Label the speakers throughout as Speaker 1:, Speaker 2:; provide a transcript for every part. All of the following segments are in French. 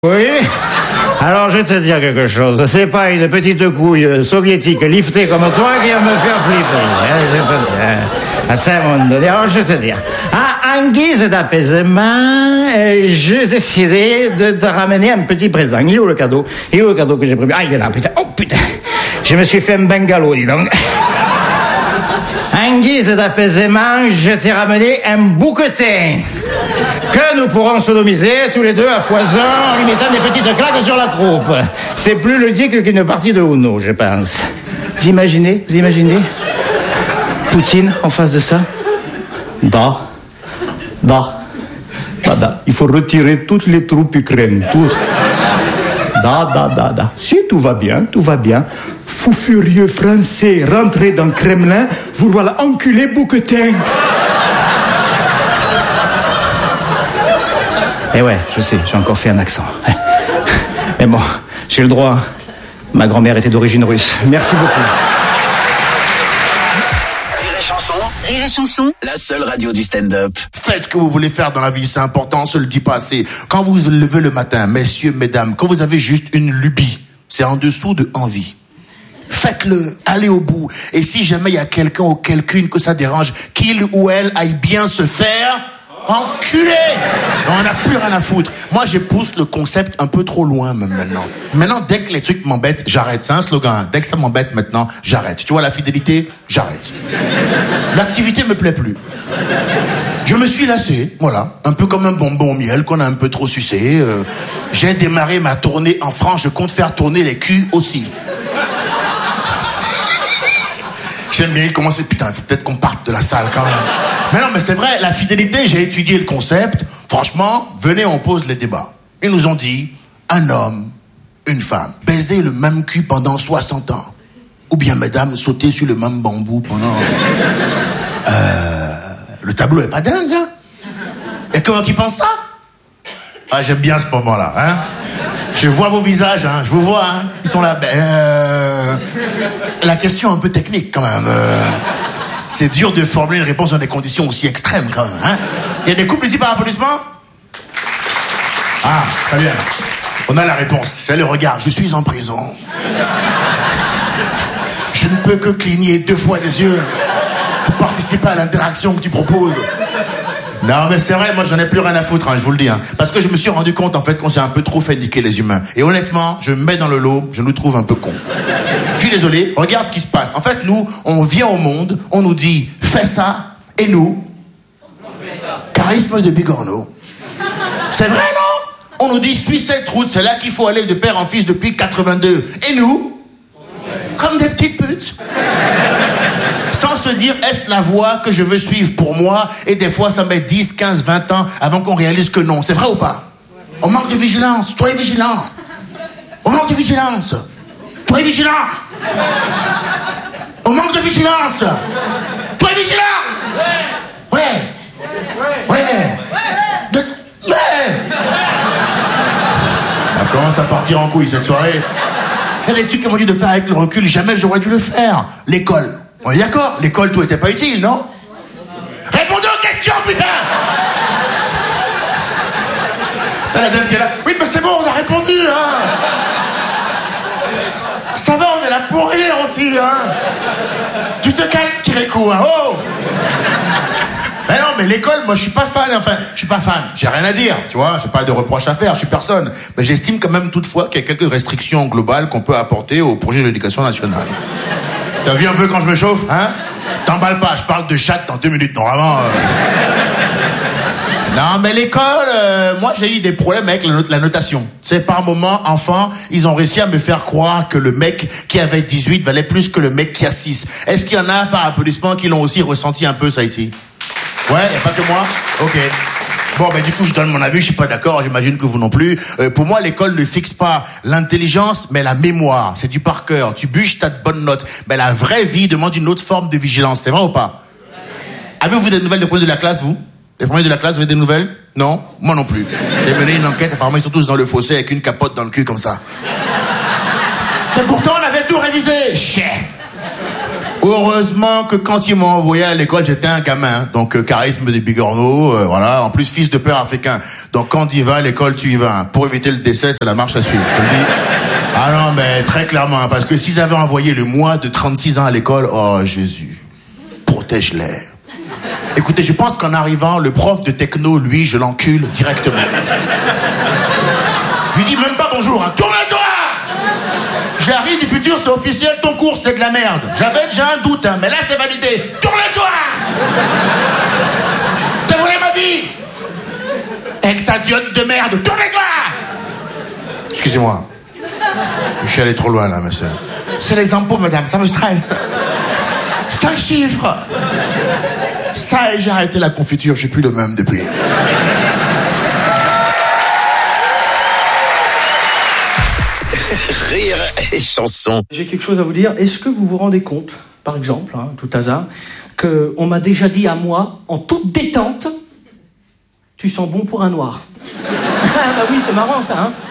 Speaker 1: Oui. Alors, je vais te dire quelque chose. C'est pas une petite couille soviétique liftée comme toi qui va me faire flipper. C'est un moment donné. Alors, je vais te dire. En guise d'apaisement, j'ai décidé de te ramener un petit présent. Il est où le cadeau? Il est où le cadeau que j'ai prévu? Ah, il est là, putain. Oh, putain. Je me suis fait un bungalow, dis donc. En guise d'apaisement, je t'ai ramené un bouquetin que nous pourrons sodomiser tous les deux à foison en lui mettant des petites claques sur la croupe. C'est plus ludique qu'une partie de Uno, je pense. Vous imaginez? Poutine en face de ça? Da. Il faut retirer toutes les troupes ukrainiennes. Toutes. Da. Si, tout va bien. Fou furieux français rentré dans le Kremlin, vous voilà enculé bouquetin. Eh ouais, je sais, j'ai encore fait un accent. Mais bon, j'ai le droit. Ma grand-mère était d'origine russe. Merci beaucoup.
Speaker 2: Rire et chanson, la seule radio du stand-up.
Speaker 3: Faites ce que vous voulez faire dans la vie, c'est important, on se le dit pas assez. Quand vous vous levez le matin, messieurs, mesdames, quand vous avez juste une lubie, c'est en dessous de envie. Faites-le, allez au bout. Et si jamais il y a quelqu'un ou quelqu'une que ça dérange, qu'il ou elle aille bien se faire enculer. On n'a plus rien à foutre. Moi, je pousse le concept un peu trop loin même maintenant. Maintenant, dès que les trucs m'embêtent, j'arrête. C'est un slogan. Dès que ça m'embête maintenant, j'arrête. Tu vois, la fidélité, j'arrête. L'activité me plaît plus. Je me suis lassé, voilà. Un peu comme un bonbon au miel qu'on a un peu trop sucé. J'ai démarré ma tournée en France. Je compte faire tourner les culs aussi. J'aime bien commencer. Putain, il faut peut-être qu'on parte de la salle quand même. Mais non, mais c'est vrai, la fidélité, j'ai étudié le concept. Franchement, venez, on pose les débats. Ils nous ont dit, un homme, une femme, baiser le même cul pendant 60 ans. Ou bien, mesdames, sauter sur le même bambou pendant... Le tableau est pas dingue, hein? Et comment qui pense ça? Ah, j'aime bien ce moment-là, hein? Je vois vos visages, hein? Je vous vois, hein? Ils sont là. La question un peu technique, quand même. C'est dur de formuler une réponse dans des conditions aussi extrêmes, quand même, hein? Il y a des couples ici par applaudissement? Ah, très bien. On a la réponse. J'ai le regard. Je suis en prison. Je ne peux que cligner 2 fois les yeux pour participer à l'interaction que tu proposes. Non, mais c'est vrai, moi j'en ai plus rien à foutre, hein, je vous le dis. Hein, parce que je me suis rendu compte en fait qu'on s'est un peu trop fait niquer les humains. Et honnêtement, je me mets dans le lot, je nous trouve un peu cons. Je suis désolé, regarde ce qui se passe. En fait, nous, on vient au monde, on nous dit fais ça, et nous, charisme de Bigorneau. C'est vrai, non? On nous dit suis cette route, c'est là qu'il faut aller de père en fils depuis 82. Et nous, comme des petites putes. Sans se dire, est-ce la voie que je veux suivre pour moi? Et des fois, ça met 10, 15, 20 ans avant qu'on réalise que non. C'est vrai ou pas? On manque de vigilance. Soyez vigilant. On manque de vigilance. Soyez vigilant. On manque de vigilance. Soyez vigilant. Ouais. Ça commence à partir en couille cette soirée. Il y a des trucs qu'on m'a dit de faire avec le recul. Jamais j'aurais dû le faire. L'école. On est d'accord, l'école, tout était pas utile, non? Répondez aux questions, putain! T'as la dame qui est là. Oui, mais c'est bon, on a répondu, hein! Ça va, on est là pour rire aussi, hein! Tu te calmes, Kirikou, hein? Oh! Mais non, mais l'école, moi, je suis pas fan, j'ai rien à dire, tu vois, j'ai pas de reproches à faire, je suis personne. Mais j'estime quand même toutefois qu'il y a quelques restrictions globales qu'on peut apporter au projet de l'éducation nationale. T'as vu un peu quand je me chauffe, hein? T'emballes pas, je parle de chatte dans 2 minutes, non, vraiment. Non, mais l'école, moi j'ai eu des problèmes avec la notation. Tu sais, par moment, enfant, ils ont réussi à me faire croire que le mec qui avait 18 valait plus que le mec qui a 6. Est-ce qu'il y en a par applaudissement qui l'ont aussi ressenti un peu, ça, ici? Ouais, y a pas que moi? Ok. Bon, ben du coup, je donne mon avis, je suis pas d'accord, j'imagine que vous non plus. Pour moi, l'école ne fixe pas l'intelligence, mais la mémoire. C'est du par cœur. Tu bûches, t'as de bonnes notes. Mais la vraie vie demande une autre forme de vigilance. C'est vrai ou pas? Avez-vous des nouvelles des premiers de la classe, vous? Les premiers de la classe, vous avez des nouvelles? Non? Moi non plus. J'ai mené une enquête, apparemment, ils sont tous dans le fossé avec une capote dans le cul, comme ça. Mais pourtant, on avait tout révisé. Chais. Heureusement que quand ils m'ont envoyé à l'école, j'étais un gamin. Donc, charisme des bigorneaux, voilà. En plus, fils de père africain. Donc, quand tu y vas à l'école, tu y vas. Pour éviter le décès, c'est la marche à suivre, je te le dis. Ah non, mais très clairement. Parce que s'ils avaient envoyé le moi de 36 ans à l'école, oh, Jésus, protège-les. Écoutez, je pense qu'en arrivant, le prof de techno, lui, je l'encule directement. Je lui dis même pas bonjour, hein. Tourne-toi! J'arrive du futur, c'est officiel, ton cours, c'est de la merde. J'avais déjà un doute, hein, mais là, c'est validé. Tourne-toi! T'as volé ma vie! Avec ta diote de merde, tourne-toi! Excusez-moi. Je suis allé trop loin, là, monsieur. C'est les impôts, madame, ça me stresse. 5 chiffres! Ça, et j'ai arrêté la confiture, je suis plus le même depuis.
Speaker 2: Rire et chanson.
Speaker 4: J'ai quelque chose à vous dire. Est-ce que vous vous rendez compte, par exemple, hein, tout hasard, qu'on m'a déjà dit à moi, en toute détente, tu sens bon pour un noir. Ah bah oui, c'est marrant ça, hein.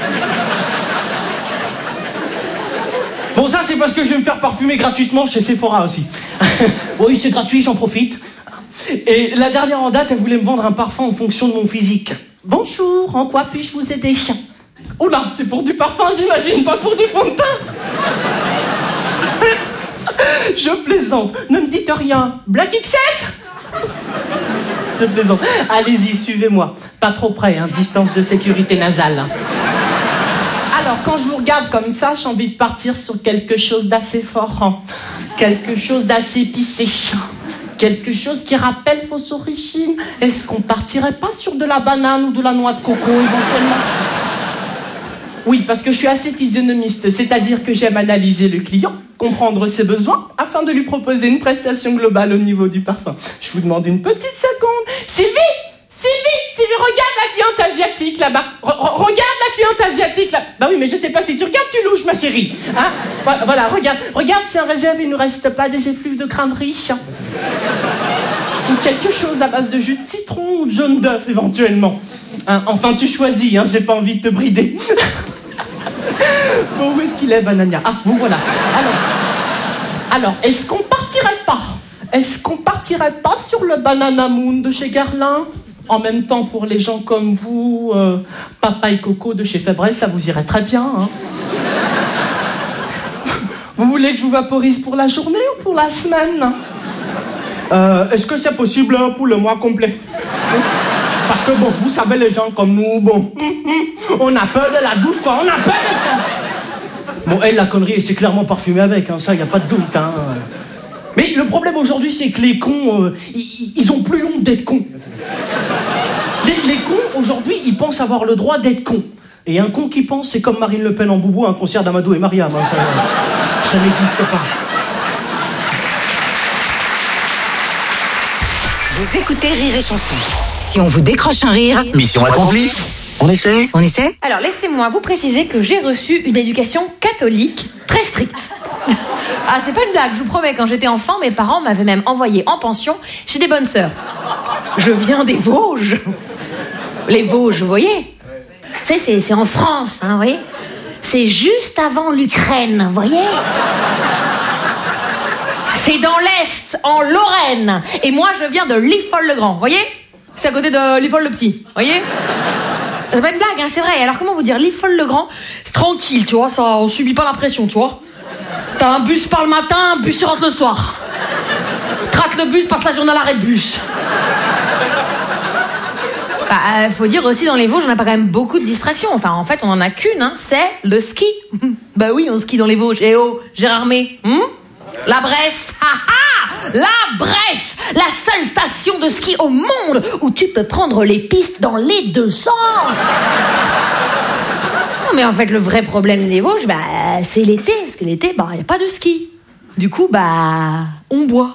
Speaker 4: Bon, ça c'est parce que je vais me faire parfumer gratuitement chez Sephora aussi. Oui, c'est gratuit, j'en profite. Et la dernière en date, elle voulait me vendre un parfum en fonction de mon physique. Bonjour, en quoi puis-je vous aider? Oh là, c'est pour du parfum, j'imagine, pas pour du fond de teint. Je plaisante, ne me dites rien. Black XS? Je plaisante. Allez-y, suivez-moi. Pas trop près, hein, distance de sécurité nasale. Alors, quand je vous regarde comme ça, j'ai envie de partir sur quelque chose d'assez fort. Hein. Quelque chose d'assez épicé. Quelque chose qui rappelle vos origines. Est-ce qu'on partirait pas sur de la banane ou de la noix de coco, éventuellement? Oui, parce que je suis assez physionomiste, c'est-à-dire que j'aime analyser le client, comprendre ses besoins, afin de lui proposer une prestation globale au niveau du parfum. Je vous demande une petite seconde. Sylvie, regarde la cliente asiatique là-bas. Regarde la cliente asiatique là. Bah oui, mais je sais pas si tu regardes, tu louches, ma chérie. Hein? Voilà, regarde si en réserve il ne reste pas des effluves de crâne riche. Ou quelque chose à base de jus de citron ou de jaune d'œuf éventuellement. Hein, enfin, tu choisis, hein, j'ai pas envie de te brider. Bon, où est-ce qu'il est, Banania? Ah, vous voilà. Alors, est-ce qu'on partirait pas sur le Banana Moon de chez Guerlain? En même temps, pour les gens comme vous, Papaye Coco de chez Febreze, ça vous irait très bien, hein. Vous voulez que je vous vaporise pour la journée ou pour la semaine? Est-ce que c'est possible pour le mois complet? Parce que bon, vous savez, les gens comme nous, bon, on a peur de la douche, quoi, on a peur de ça. Bon, elle, la connerie, c'est clairement parfumé avec, hein, ça, y a pas de doute, hein. Mais le problème aujourd'hui, c'est que les cons, ils ont plus honte d'être cons. Les cons, aujourd'hui, ils pensent avoir le droit d'être cons. Et un con qui pense, c'est comme Marine Le Pen en boubou à un concert d'Amadou et Mariam, hein, ça n'existe pas.
Speaker 5: Vous écoutez Rire et Chanson. Si on vous décroche un rire,
Speaker 2: Mission accomplie. On essaie?
Speaker 5: on essaie?
Speaker 6: Alors, laissez-moi vous préciser que j'ai reçu une éducation catholique très stricte. Ah, c'est pas une blague, je vous promets, quand j'étais enfant, mes parents m'avaient même envoyé en pension chez des bonnes sœurs. Je viens des Vosges. Les Vosges, vous voyez? C'est en France, hein, vous voyez? C'est juste avant l'Ukraine, vous voyez? C'est dans l'Est, en Lorraine. Et moi, je viens de Liffol-le-Grand, vous voyez? C'est à côté de Liffol-le-Petit, vous voyez? C'est pas une blague, hein, c'est vrai. Alors, comment vous dire? Liffol-le-Grand, c'est tranquille, tu vois, ça, on subit pas la pression, tu vois. T'as un bus par le matin, un bus rentre le soir. Rate le bus, passe la journée à l'arrêt de bus. Bah, faut dire aussi, dans les Vosges, on n'a pas quand même beaucoup de distractions. Enfin, en fait, on en a qu'une, hein, c'est le ski. Bah oui, on skie dans les Vosges. Eh oh, Gérard May, La Bresse, La Bresse, la seule station de ski au monde où tu peux prendre les pistes dans les deux sens. Non, mais en fait, le vrai problème des Vosges, bah, c'est l'été. Parce que l'été, bah, y a pas de ski. Du coup, bah, on boit.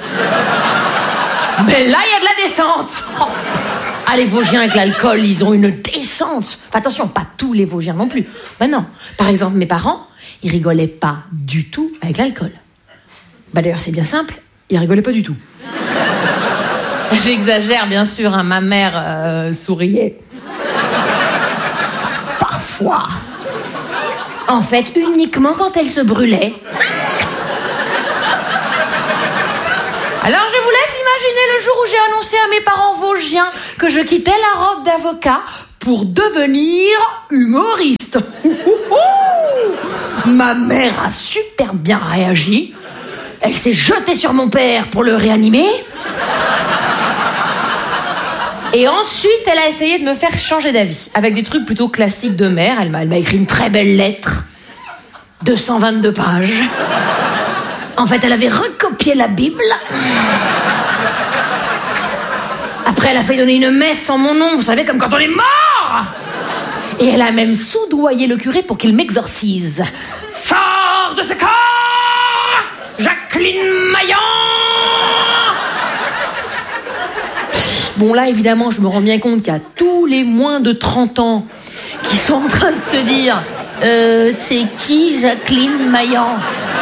Speaker 6: Mais là, il y a de la descente. Ah, les Vosgiens avec l'alcool, ils ont une descente. Enfin, attention, pas tous les Vosgiens non plus. Bah non. Par exemple, mes parents, ils rigolaient pas du tout avec l'alcool. Bah d'ailleurs, c'est bien simple, ils rigolaient pas du tout. J'exagère, bien sûr, hein, ma mère souriait. Parfois. En fait, uniquement quand elle se brûlait. Alors je vous laisse imaginer le jour où j'ai annoncé à mes parents vosgiens que je quittais la robe d'avocat pour devenir humoriste. Ma mère a super bien réagi. Elle s'est jetée sur mon père pour le réanimer. Et ensuite, elle a essayé de me faire changer d'avis avec des trucs plutôt classiques de mère. Elle m'a écrit une très belle lettre, 222 pages. En fait, elle avait recopié la Bible. Après, elle a fait donner une messe en mon nom, vous savez, comme quand on est mort. Et elle a même soudoyé le curé pour qu'il m'exorcise. Sors de ce corps, Jacqueline Maillan. Bon, là, évidemment, je me rends bien compte qu'il y a tous les moins de 30 ans qui sont en train de se dire c'est qui Jacqueline Maillan?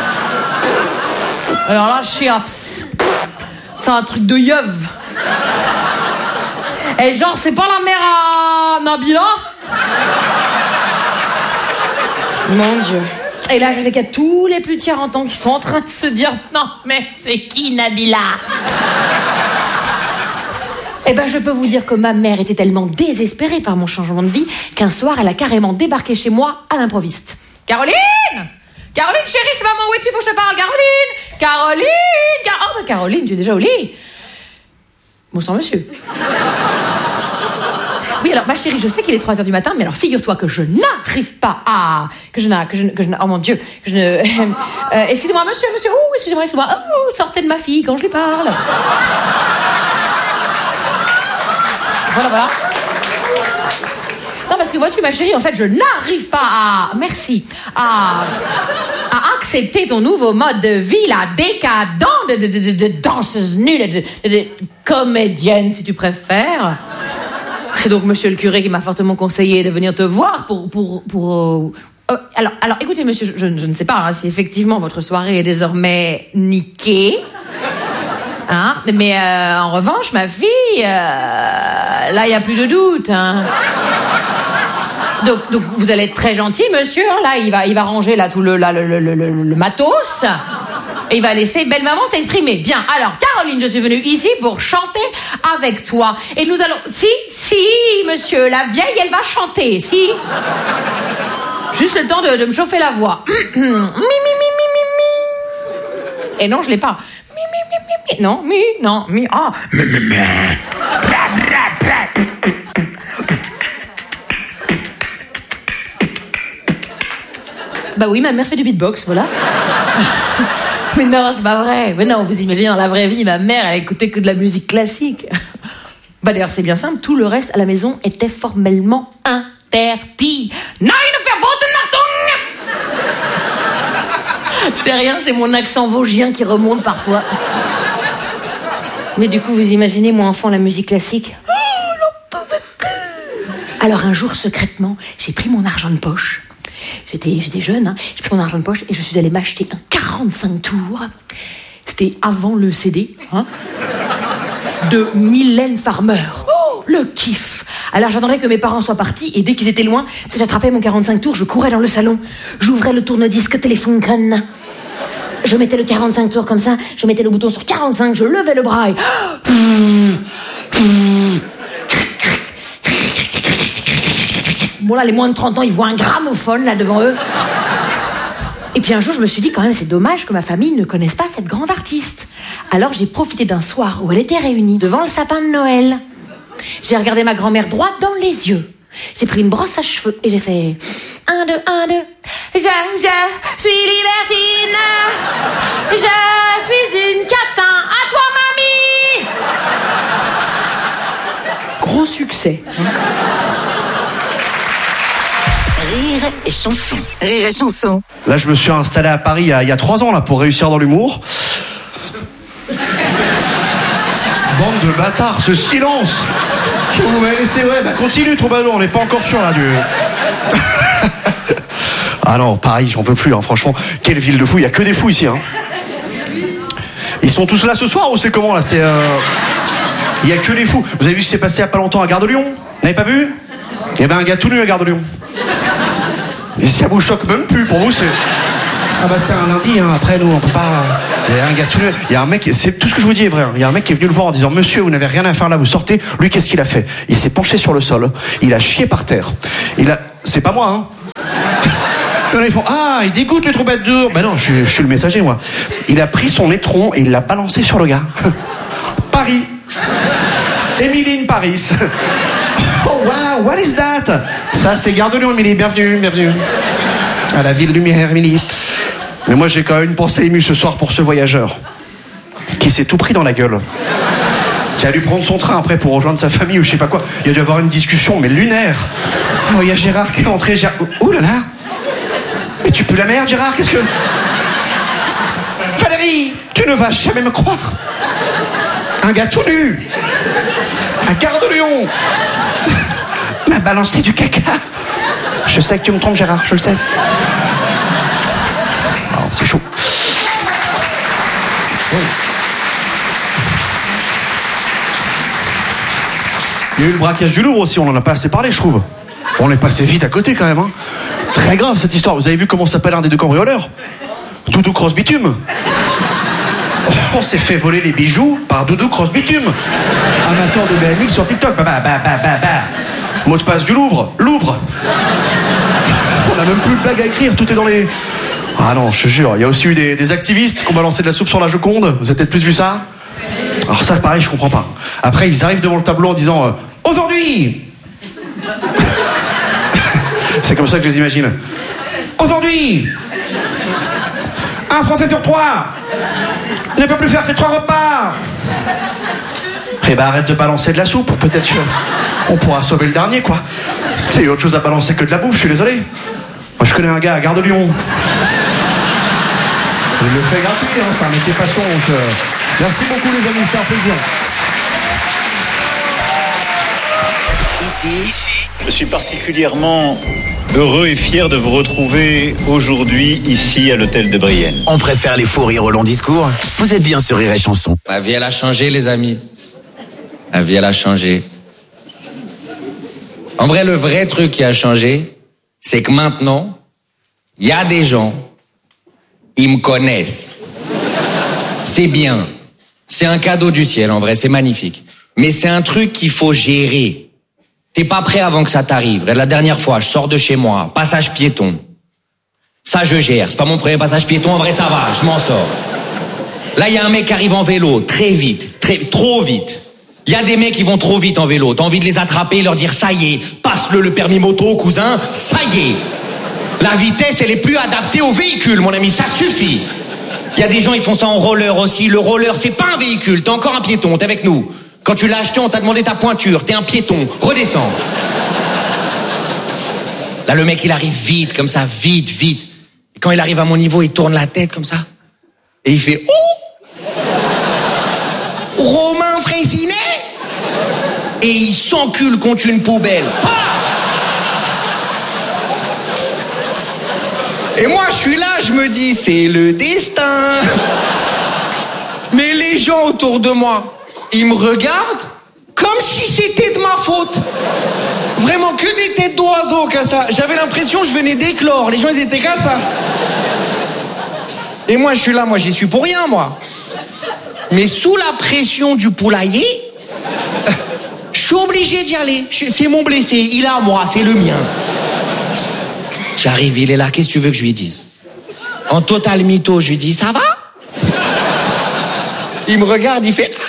Speaker 6: Alors là, chiaps. C'est un truc de yeuve. Et genre, c'est pas la mère à Nabila? Mon Dieu. Et là, je sais qu'il y a tous les plus de 40 ans qui sont en train de se dire non, mais c'est qui Nabila? Eh ben, je peux vous dire que ma mère était tellement désespérée par mon changement de vie qu'un soir, elle a carrément débarqué chez moi à l'improviste. Caroline! Caroline, chérie, c'est maman, où es-tu? Faut que je te parle. Caroline! Caroline! Oh, bah, Caroline, tu es déjà au lit? Bonsoir, monsieur. Oui, alors, ma chérie, je sais qu'il est 3h du matin, mais alors, figure-toi que je n'arrive pas à... oh mon Dieu, que je ne... excusez-moi, monsieur, oh, excusez-moi. Oh, sortez de ma fille quand je lui parle. Voilà. Non, parce que vois-tu, ma chérie, en fait, je n'arrive pas à... Merci. À accepter ton nouveau mode de vie, là, décadent, de danseuse nulle, de comédienne, si tu préfères. C'est donc monsieur le curé qui m'a fortement conseillé de venir te voir pour... Alors, écoutez, monsieur, je ne sais pas si effectivement votre soirée est désormais niquée. Hein? Mais en revanche, ma fille, là, il n'y a plus de doute. Hein? Donc, vous allez être très gentil, monsieur. Hein? Là, il va ranger là, tout le matos. Et il va laisser belle maman s'exprimer. Bien, alors, Caroline, je suis venue ici pour chanter avec toi. Et nous allons... Si, monsieur, la vieille, elle va chanter, si. Juste le temps de me chauffer la voix. Et non, je l'ai pas. Non, ah. Bah oui, ma mère fait du beatbox, voilà. Mais non, c'est pas vrai. Mais non, vous imaginez, dans la vraie vie, ma mère, elle écoutait que de la musique classique. Bah d'ailleurs, c'est bien simple, tout le reste à la maison était formellement interdit. Nein, verboten Achtung! C'est rien, c'est mon accent vosgien qui remonte parfois. Mais du coup, vous imaginez, moi, enfant, la musique classique. Alors un jour, secrètement, j'ai pris mon argent de poche. J'étais jeune, hein. J'ai pris mon argent de poche et je suis allée m'acheter un 45 tours. C'était avant le CD, hein, de Mylène Farmer. Oh, le kiff! Alors j'attendais que mes parents soient partis et dès qu'ils étaient loin, j'attrapais mon 45 tours, je courais dans le salon, j'ouvrais le tourne-disque Telefunken. Je mettais le 45 tours comme ça, je mettais le bouton sur 45, je levais le bras et... Bon là, les moins de 30 ans, ils voient un gramophone là devant eux. Et puis un jour, je me suis dit quand même, c'est dommage que ma famille ne connaisse pas cette grande artiste. Alors j'ai profité d'un soir où elle était réunie devant le sapin de Noël. J'ai regardé ma grand-mère droit dans les yeux. J'ai pris une brosse à cheveux et j'ai fait... 1, 2, 1, 2. Je suis libertine. Je suis une catin. À toi, mamie. Gros succès. Hein.
Speaker 5: Rire et chanson. Rire et chanson.
Speaker 7: Là, je me suis installé à Paris il y a 3 ans là, pour réussir dans l'humour. Bande de bâtards, ce silence que vous m'avez laissé. Ouais, bah continue, Troubadour, on n'est pas encore sûr là du... Ah non, Paris, j'en peux plus, hein, franchement. Quelle ville de fous, il n'y a que des fous ici. Hein. Ils sont tous là ce soir ou c'est comment là? Il n'y a que des fous. Vous avez vu ce qui s'est passé il n'y a pas longtemps à Gare de Lyon? Vous n'avez pas vu? Eh ben un gars tout nu à Gare de Lyon. Et ça vous choque même plus, pour vous c'est... Ah bah c'est un lundi, hein. Après nous on peut pas... Il y a un gars tout... Il y a un mec, c'est tout ce que je vous dis est vrai, hein. Il y a un mec qui est venu le voir en disant monsieur vous n'avez rien à faire là, vous sortez. Lui qu'est-ce qu'il a fait? Il s'est penché sur le sol, il a chié par terre. C'est pas moi hein. Là, ils font ah il dégoûte les troubadours. Bah non je suis le messager moi. Il a pris son étron et il l'a balancé sur le gars. Paris. Émilie Paris. Oh wow, what is that? Ça c'est Gare de Lyon, Émilie, bienvenue. À la ville lumière, Émilie. Mais moi j'ai quand même une pensée émue ce soir pour ce voyageur qui s'est tout pris dans la gueule. Qui a dû prendre son train après pour rejoindre sa famille ou je sais pas quoi. Il a dû avoir une discussion mais lunaire. Oh il y a Gérard qui est entré. Ouh là là. Mais tu pues la merde Gérard, qu'est-ce que... Valérie, tu ne vas jamais me croire. Un gars tout nu à Gare de Lyon m'a balancé du caca. Je sais que tu me trompes Gérard, je le sais. Alors, c'est chaud. Oui. Il y a eu le braquage du Louvre aussi, on en a pas assez parlé je trouve. On est passé vite à côté quand même hein. Très grave cette histoire. Vous avez vu comment s'appelle un des deux cambrioleurs? Doudou Cross Bitume. On s'est fait voler les bijoux par Doudou Cross Bitume. Amateur de BMX sur TikTok. Mot de passe du Louvre. Louvre. On a même plus de blague à écrire, tout est dans les... Ah non, je te jure, il y a aussi eu des activistes qui ont balancé de la soupe sur la Joconde. Vous avez peut-être plus vu ça? Alors ça, pareil, je comprends pas. Après, ils arrivent devant le tableau en disant aujourd'hui. C'est comme ça que je les imagine. Aujourd'hui, un Français sur 3 ne peut plus faire ses 3 repas. Eh ben arrête de balancer de la soupe, peut-être on pourra sauver le dernier quoi. Il y a autre chose à balancer que de la bouffe, je suis désolé. Moi je connais un gars à Gare de Lyon. Il le fait gratuit, hein, c'est un métier passion. Donc, merci beaucoup les amis, c'était un plaisir.
Speaker 2: Ici,
Speaker 8: je suis particulièrement heureux et fier de vous retrouver aujourd'hui ici à l'hôtel de Brienne.
Speaker 2: on préfère les faux rires au long discours. Vous êtes bien sur Rire et Chanson.
Speaker 9: Ma vie, elle a changé, les amis. Ma vie, elle a changé. En vrai, le vrai truc qui a changé, c'est que maintenant, il y a des gens, ils me connaissent. C'est bien. C'est un cadeau du ciel, en vrai, c'est magnifique. Mais c'est un truc qu'il faut gérer. T'es pas prêt avant que ça t'arrive. La dernière fois, je sors de chez moi, passage piéton. Ça, je gère. C'est pas mon premier passage piéton, en vrai, ça va, je m'en sors. Là, il y a un mec qui arrive en vélo, très vite, trop vite. Il y a des mecs qui vont trop vite en vélo. T'as envie de les attraper et leur dire, ça y est, passe-le le permis moto, cousin, ça y est. La vitesse, elle est plus adaptée au véhicule, mon ami, ça suffit. Il y a des gens, ils font ça en roller aussi. Le roller, c'est pas un véhicule, t'es encore un piéton, t'es avec nous. Quand tu l'as acheté, on t'a demandé ta pointure, t'es un piéton, redescends. Là, le mec, il arrive vite, comme ça, vite. Et quand il arrive à mon niveau, il tourne la tête comme ça. Et il fait, oh! Romain Frécinet! Et il s'encule contre une poubelle. Pah! Et moi, je suis là, je me dis, c'est le destin. Mais les gens autour de moi, ils me regardent comme si c'était de ma faute. Vraiment que des têtes d'oiseaux comme ça. J'avais l'impression que je venais d'éclore. Les gens, ils étaient comme ça. Et moi, je suis là, moi, j'y suis pour rien, moi. Mais sous la pression du poulailler, je suis obligé d'y aller. C'est mon blessé, il est à moi, c'est le mien. J'arrive, il est là, qu'est-ce que tu veux que je lui dise? En total mytho, je lui dis, ça va? Il me regarde, il fait...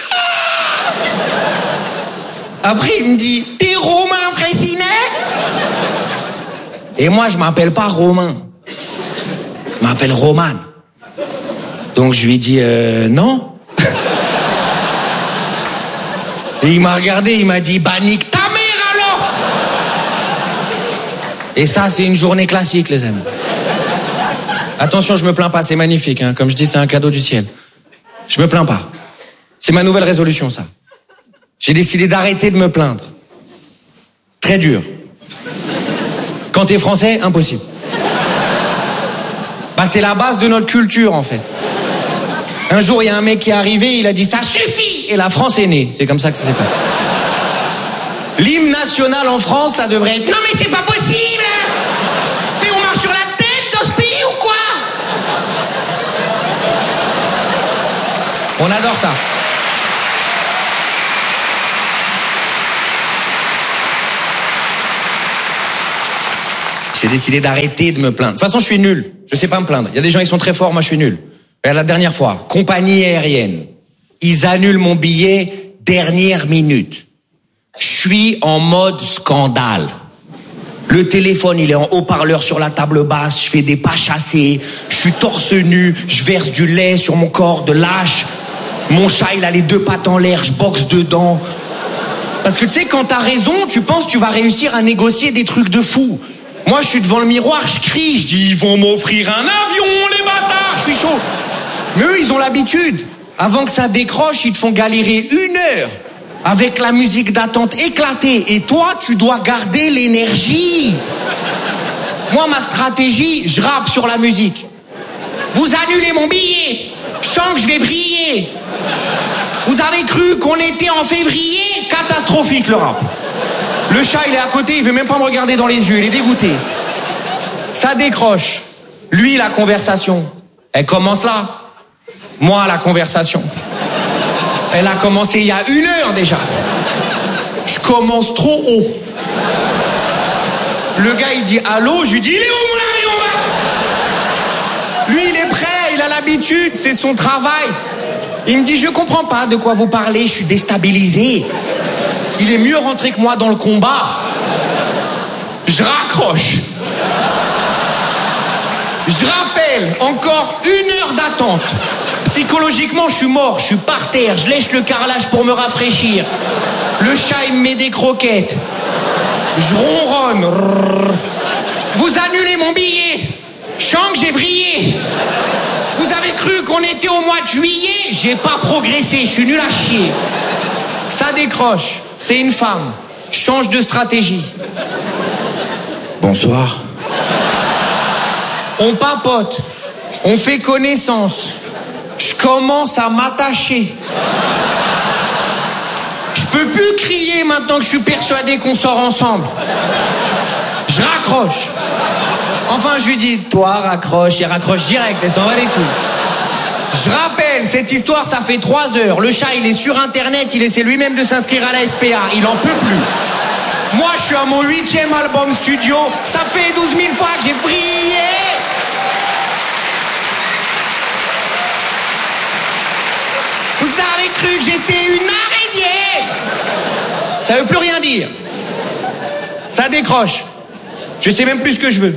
Speaker 9: Après, il me dit, t'es Romain Frécinet? Et moi, je m'appelle pas Romain. Je m'appelle Roman. Donc, je lui dis, non. Et il m'a regardé, il m'a dit, bah, nique ta mère, alors! Et ça, c'est une journée classique, les amis. Attention, je me plains pas, c'est magnifique, hein. Comme je dis, c'est un cadeau du ciel. Je me plains pas. C'est ma nouvelle résolution, ça. J'ai décidé d'arrêter de me plaindre. Très dur. Quand t'es français, impossible. Bah, c'est la base de notre culture, en fait. Un jour, il y a un mec qui est arrivé, il a dit « ça suffit !» Et la France est née. C'est comme ça que ça s'est passé. L'hymne national en France, ça devrait être « non mais c'est pas possible ! Mais on marche sur la tête dans ce pays ou quoi ?» On adore ça. J'ai décidé d'arrêter de me plaindre. De toute façon, je suis nul. Je sais pas me plaindre. Il y a des gens, ils sont très forts, moi je suis nul. Et la dernière fois, compagnie aérienne. Ils annulent mon billet dernière minute. Je suis en mode scandale. Le téléphone, il est en haut-parleur sur la table basse, je fais des pas chassés, je suis torse nu, je verse du lait sur mon corps de lâche. Mon chat, il a les deux pattes en l'air, je boxe dedans. Parce que tu sais, quand t'as raison, tu penses que tu vas réussir à négocier des trucs de fou. Moi, je suis devant le miroir, je crie, je dis, ils vont m'offrir un avion, les bâtards, je suis chaud. Mais eux, ils ont l'habitude. Avant que ça décroche, ils te font galérer 1 heure. Avec la musique d'attente éclatée. Et toi, tu dois garder l'énergie. Moi, ma stratégie, je rappe sur la musique. Vous annulez mon billet. Je sens que je vais vriller. Vous avez cru qu'on était en février? Catastrophique, le rap. Le chat, il est à côté, il veut même pas me regarder dans les yeux. Il est dégoûté. Ça décroche. Lui, la conversation, elle commence là. Moi, la conversation, elle a commencé il y a 1 heure déjà. Je commence trop haut. Le gars, il dit allô, je lui dis il est où mon avion? Lui, il est prêt, il a l'habitude, c'est son travail. Il me dit je comprends pas de quoi vous parlez, je suis déstabilisé. Il est mieux rentré que moi dans le combat. Je raccroche. Je rappelle, encore 1 heure d'attente. Psychologiquement, je suis mort, je suis par terre, je lèche le carrelage pour me rafraîchir. Le chat, il me met des croquettes. Je ronronne. Vous annulez mon billet. Je sens que j'ai vrillé. Vous avez cru qu'on était au mois de juillet? J'ai pas progressé, je suis nul à chier. Ça décroche, c'est une femme. Je change de stratégie. Bonsoir. On papote, on fait connaissance. Je commence à m'attacher. Je peux plus crier maintenant que je suis persuadé qu'on sort ensemble. Je raccroche. Enfin, je lui dis, toi, raccroche. Il raccroche direct, elle s'en va les couilles. Je rappelle, cette histoire, ça fait 3 heures. Le chat, il est sur Internet, il essaie lui-même de s'inscrire à la SPA. Il en peut plus. Moi, je suis à mon 8e album studio. Ça fait 12 000 fois que j'ai brillé. Vous avez cru que j'étais une araignée? Ça veut plus rien dire. Ça décroche. Je sais même plus ce que je veux.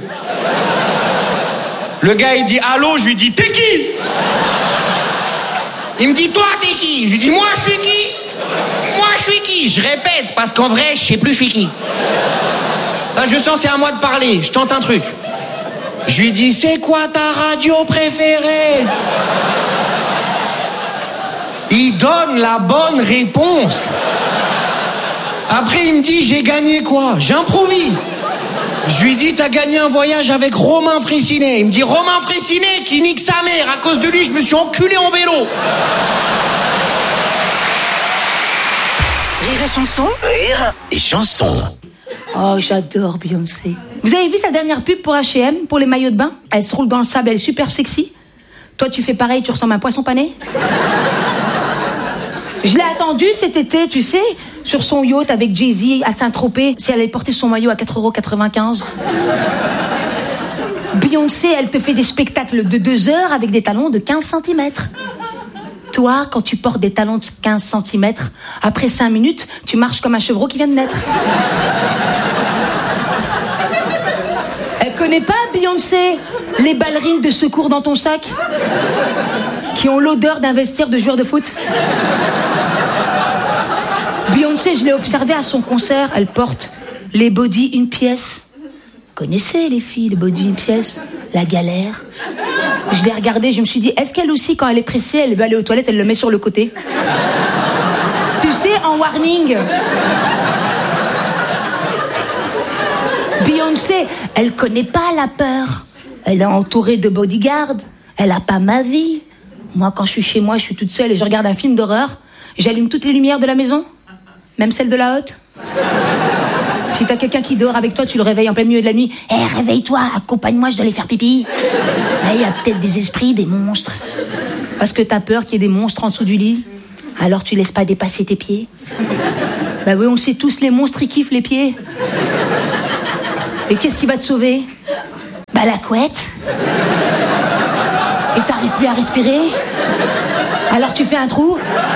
Speaker 9: Le gars, il dit allô, je lui dis t'es qui? Il me dit toi t'es qui? Je lui dis moi je suis qui? Moi je suis qui? Je répète parce qu'en vrai je sais plus je suis qui. Là je sens c'est à moi de parler. Je tente un truc. Je lui dis c'est quoi ta radio préférée? Il donne la bonne réponse. Après il me dit j'ai gagné quoi? J'improvise. Je lui dis t'as gagné un voyage avec Romain Fraissinet. Il me dit Romain Fraissinet qui nique sa mère. À cause de lui je me suis enculé en vélo.
Speaker 5: Rire et chanson.
Speaker 2: Rire et chanson.
Speaker 6: Oh, j'adore Beyoncé. Vous avez vu sa dernière pub pour H&M, pour les maillots de bain? Elle se roule dans le sable, elle est super sexy. Toi, tu fais pareil, tu ressembles à un poisson pané. Je l'ai attendue cet été, tu sais, sur son yacht avec Jay-Z à Saint-Tropez, si elle allait porter son maillot à 4,95 €. Beyoncé, elle te fait des spectacles de 2 heures avec des talons de 15 cm. Toi, quand tu portes des talons de 15 cm, après 5 minutes, tu marches comme un chevreau qui vient de naître. Elle connaît pas, Beyoncé, les ballerines de secours dans ton sac qui ont l'odeur d'un vestiaire de joueur de foot. Beyoncé, je l'ai observée à son concert, elle porte les body une pièce. Vous connaissez les filles, les body une pièce, la galère. Je l'ai regardée, je me suis dit, est-ce qu'elle aussi, quand elle est pressée, elle veut aller aux toilettes, elle le met sur le côté? Tu sais, en warning. Beyoncé, elle connaît pas la peur. Elle est entourée de bodyguards. Elle a pas ma vie. Moi, quand je suis chez moi, je suis toute seule et je regarde un film d'horreur. J'allume toutes les lumières de la maison, même celle de la hotte. Si t'as quelqu'un qui dort avec toi, tu le réveilles en plein milieu de la nuit. Hé, réveille-toi, accompagne-moi, je dois aller faire pipi. Il y a peut-être des esprits, des monstres. Parce que t'as peur qu'il y ait des monstres en dessous du lit. Alors tu laisses pas dépasser tes pieds. Bah oui, on le sait tous, les monstres, ils kiffent les pieds. Et qu'est-ce qui va te sauver? Bah la couette. Et t'arrives plus à respirer. Alors tu fais un trou.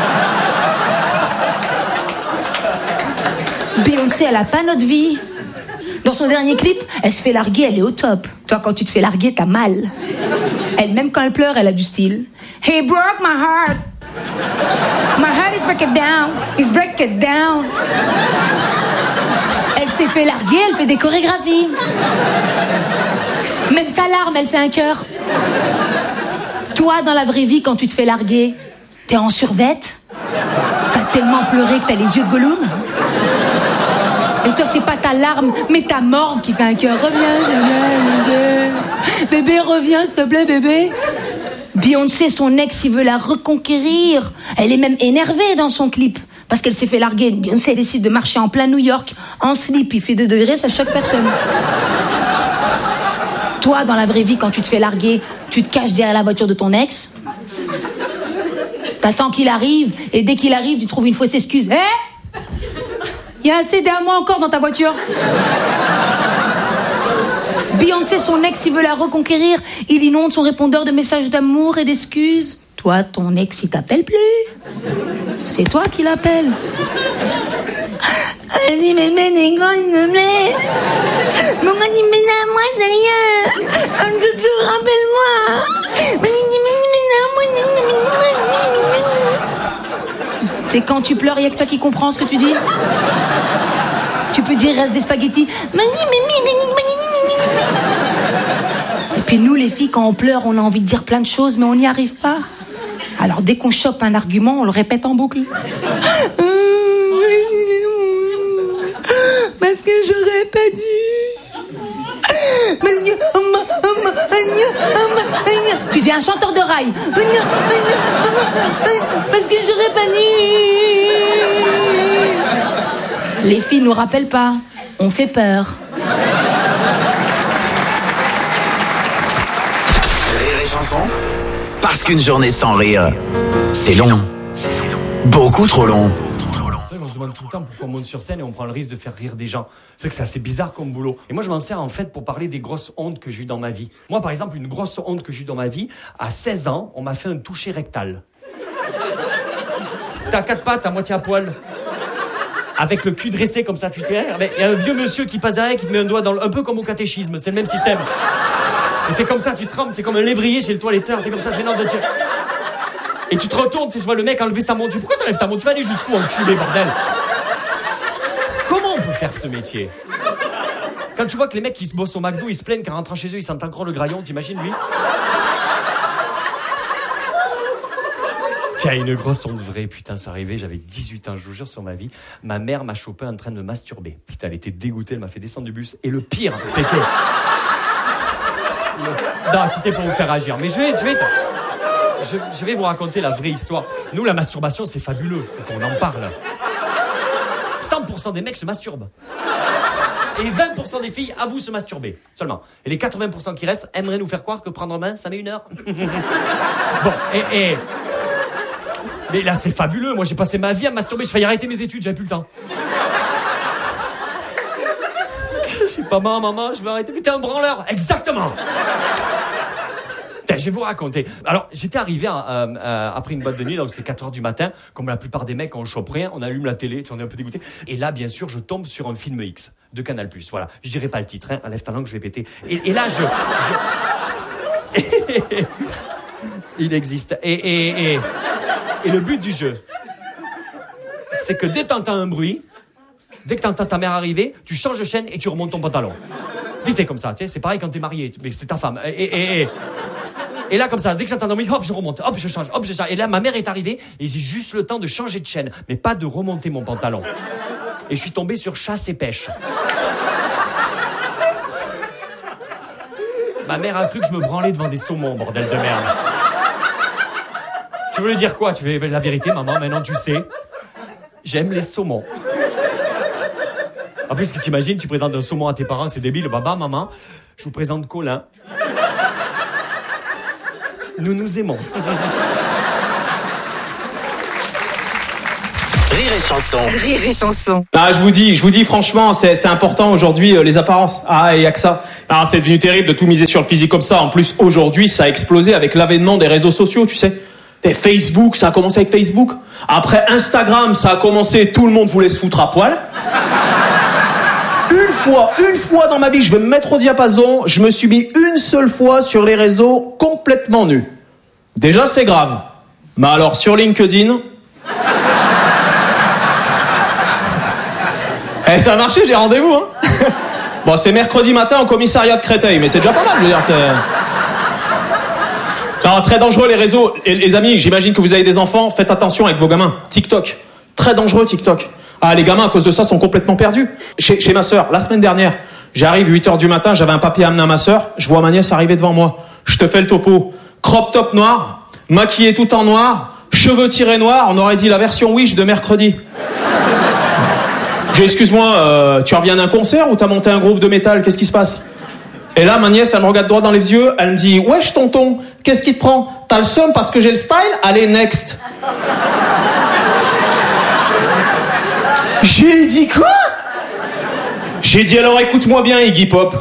Speaker 6: Beyoncé, elle a pas notre vie. Dans son dernier clip, elle se fait larguer, elle est au top. Toi, quand tu te fais larguer, t'as mal. Elle, même quand elle pleure, elle a du style. He broke my heart. My heart is breaking down. He's breaking down. Elle s'est fait larguer, elle fait des chorégraphies. Même sa larme, elle fait un cœur. Toi, dans la vraie vie, quand tu te fais larguer, t'es en survette. T'as tellement pleuré que t'as les yeux de Gollum. Et toi, c'est pas ta larme, mais ta morve qui fait un cœur. Reviens, bébé, reviens, s'il te plaît, bébé. Beyoncé, son ex, il veut la reconquérir. Elle est même énervée dans son clip. Parce qu'elle s'est fait larguer. Beyoncé décide de marcher en plein New York, en slip, il fait 2 degrés, ça choque personne. Toi, dans la vraie vie, quand tu te fais larguer, tu te caches derrière la voiture de ton ex. T'attends qu'il arrive, et dès qu'il arrive, tu trouves une fausse excuse. Il y a un CD à moi encore dans ta voiture. Beyoncé, son ex, il veut la reconquérir. Il inonde son répondeur de messages d'amour et d'excuses. Toi, ton ex, il t'appelle plus. C'est toi qui l'appelle. Vas-y, mais Négo, s'il me plaît. Mon gars, il met à moi, ça y est. Un doudou, rappelle-moi. C'est quand tu pleures, il y a que toi qui comprends ce que tu dis. Tu peux dire, reste des spaghettis. Et puis nous, les filles, quand on pleure, on a envie de dire plein de choses, mais on n'y arrive pas. Alors dès qu'on chope un argument, on le répète en boucle. Parce que j'aurais pas dû. Tu deviens un chanteur de rail. Parce que j'aurais pas dû. Les filles nous rappellent pas. On fait peur.
Speaker 2: Rire et chanson. Parce qu'une journée sans rire, c'est long. Beaucoup trop long.
Speaker 10: On se demande tout le temps pourquoi on monte sur scène et on prend le risque de faire rire des gens. C'est que c'est assez bizarre comme boulot. Et moi, je m'en sers en fait pour parler des grosses hontes que j'ai eues dans ma vie. Moi, par exemple, une grosse honte que j'ai eue dans ma vie, à 16 ans, on m'a fait un toucher rectal. T'as 4 pattes à moitié à poil. Avec le cul dressé comme ça, tu te fais. Il y a un vieux monsieur qui passe derrière qui te met un doigt dans le... Un peu comme au catéchisme, c'est le même système. Et t'es comme ça, tu trembles, c'est comme un lévrier chez le toiletteur, t'es comme ça, gênant de dire. Et tu te retournes, tu sais, je vois le mec enlever sa montre. Je dis, pourquoi t'enlèves ta montre? Tu vas aller jusqu'où, enculé, bordel? Comment on peut faire ce métier? Quand tu vois que les mecs qui se bossent au McDo, ils se plaignent qu'en rentrant chez eux, ils sentent encore le graillon, t'imagines, lui? Tiens, une grosse honte vraie, putain, ça arrivait, j'avais 18 ans, je vous jure sur ma vie. Ma mère m'a chopé en train de me masturber. Putain, elle était dégoûtée, elle m'a fait descendre du bus. Et le pire, c'est que... Non, c'était pour vous faire agir. Mais je vais vous raconter la vraie histoire. Nous, la masturbation, c'est fabuleux. Faut qu'on en parle. 100% des mecs se masturbent. Et 20% des filles avouent se masturber. Seulement. Et les 80% qui restent aimeraient nous faire croire que prendre en main, ça met 1 heure. Bon, mais là, c'est fabuleux. Moi, j'ai passé ma vie à me masturber. J'ai failli arrêter mes études, j'avais plus le temps. Je sais pas, maman, je vais arrêter. Mais t'es un branleur. Exactement. Je vais vous raconter. Alors, j'étais arrivé après une boîte de nuit, donc c'était 4h du matin. Comme la plupart des mecs, on chope rien, on allume la télé, on est un peu dégoûté. Et là, bien sûr, je tombe sur un film X de Canal+. Voilà, je dirai pas le titre, hein. Enlève ta langue, je vais péter. Et là, il existe. Et le but du jeu, c'est que dès que t'entends un bruit, dès que t'entends ta mère arriver, tu changes de chaîne et tu remontes ton pantalon. Vite comme ça, tu sais, c'est pareil quand t'es marié, mais c'est ta femme. Et là, comme ça, dès que j'entends un bruit, hop, je remonte, hop, je change, hop, je change. Et là, ma mère est arrivée et j'ai juste le temps de changer de chaîne, mais pas de remonter mon pantalon. Et je suis tombé sur chasse et pêche. Ma mère a cru que je me branlais devant des saumons, bordel de merde. Tu veux lui dire quoi? Tu veux la vérité, maman? Maintenant, tu sais. J'aime les saumons. En plus, que t'imagines, tu présentes un saumon à tes parents, c'est débile. Baba, maman, je vous présente Colin. Nous nous aimons.
Speaker 2: Rire et Chanson.
Speaker 5: Rire et Chanson.
Speaker 11: Ah, je vous dis franchement, c'est important aujourd'hui les apparences. Ah, il y a que ça. Ah, c'est devenu terrible de tout miser sur le physique comme ça. En plus, aujourd'hui, ça a explosé avec l'avènement des réseaux sociaux, tu sais. Et Facebook, ça a commencé avec Facebook. Après Instagram, ça a commencé, tout le monde voulait se foutre à poil. Une fois dans ma vie, je vais me mettre au diapason, je me suis mis une seule fois sur les réseaux complètement nu. Déjà, c'est grave. Mais alors, sur LinkedIn... Eh, ça a marché, j'ai rendez-vous, hein. Bon, c'est mercredi matin au commissariat de Créteil, mais c'est déjà pas mal, je veux dire, c'est... Non, très dangereux les réseaux. Et les amis, j'imagine que vous avez des enfants, faites attention avec vos gamins. TikTok, très dangereux TikTok. Ah, les gamins à cause de ça sont complètement perdus. Chez ma sœur, la semaine dernière, j'arrive 8h du matin, j'avais un papier à amener à ma sœur, je vois ma nièce arriver devant moi. Je te fais le topo. Crop top noir, maquillée tout en noir, cheveux tirés noirs, on aurait dit la version Wish de mercredi. Excuse-moi, tu reviens d'un concert ou t'as monté un groupe de métal, qu'est-ce qui se passe? Et là, ma nièce, elle me regarde droit dans les yeux, elle me dit, wesh tonton, qu'est-ce qui te prend? T'as le seum parce que j'ai le style? Allez, next. J'ai dit quoi? J'ai dit alors écoute-moi bien, Iggy Pop.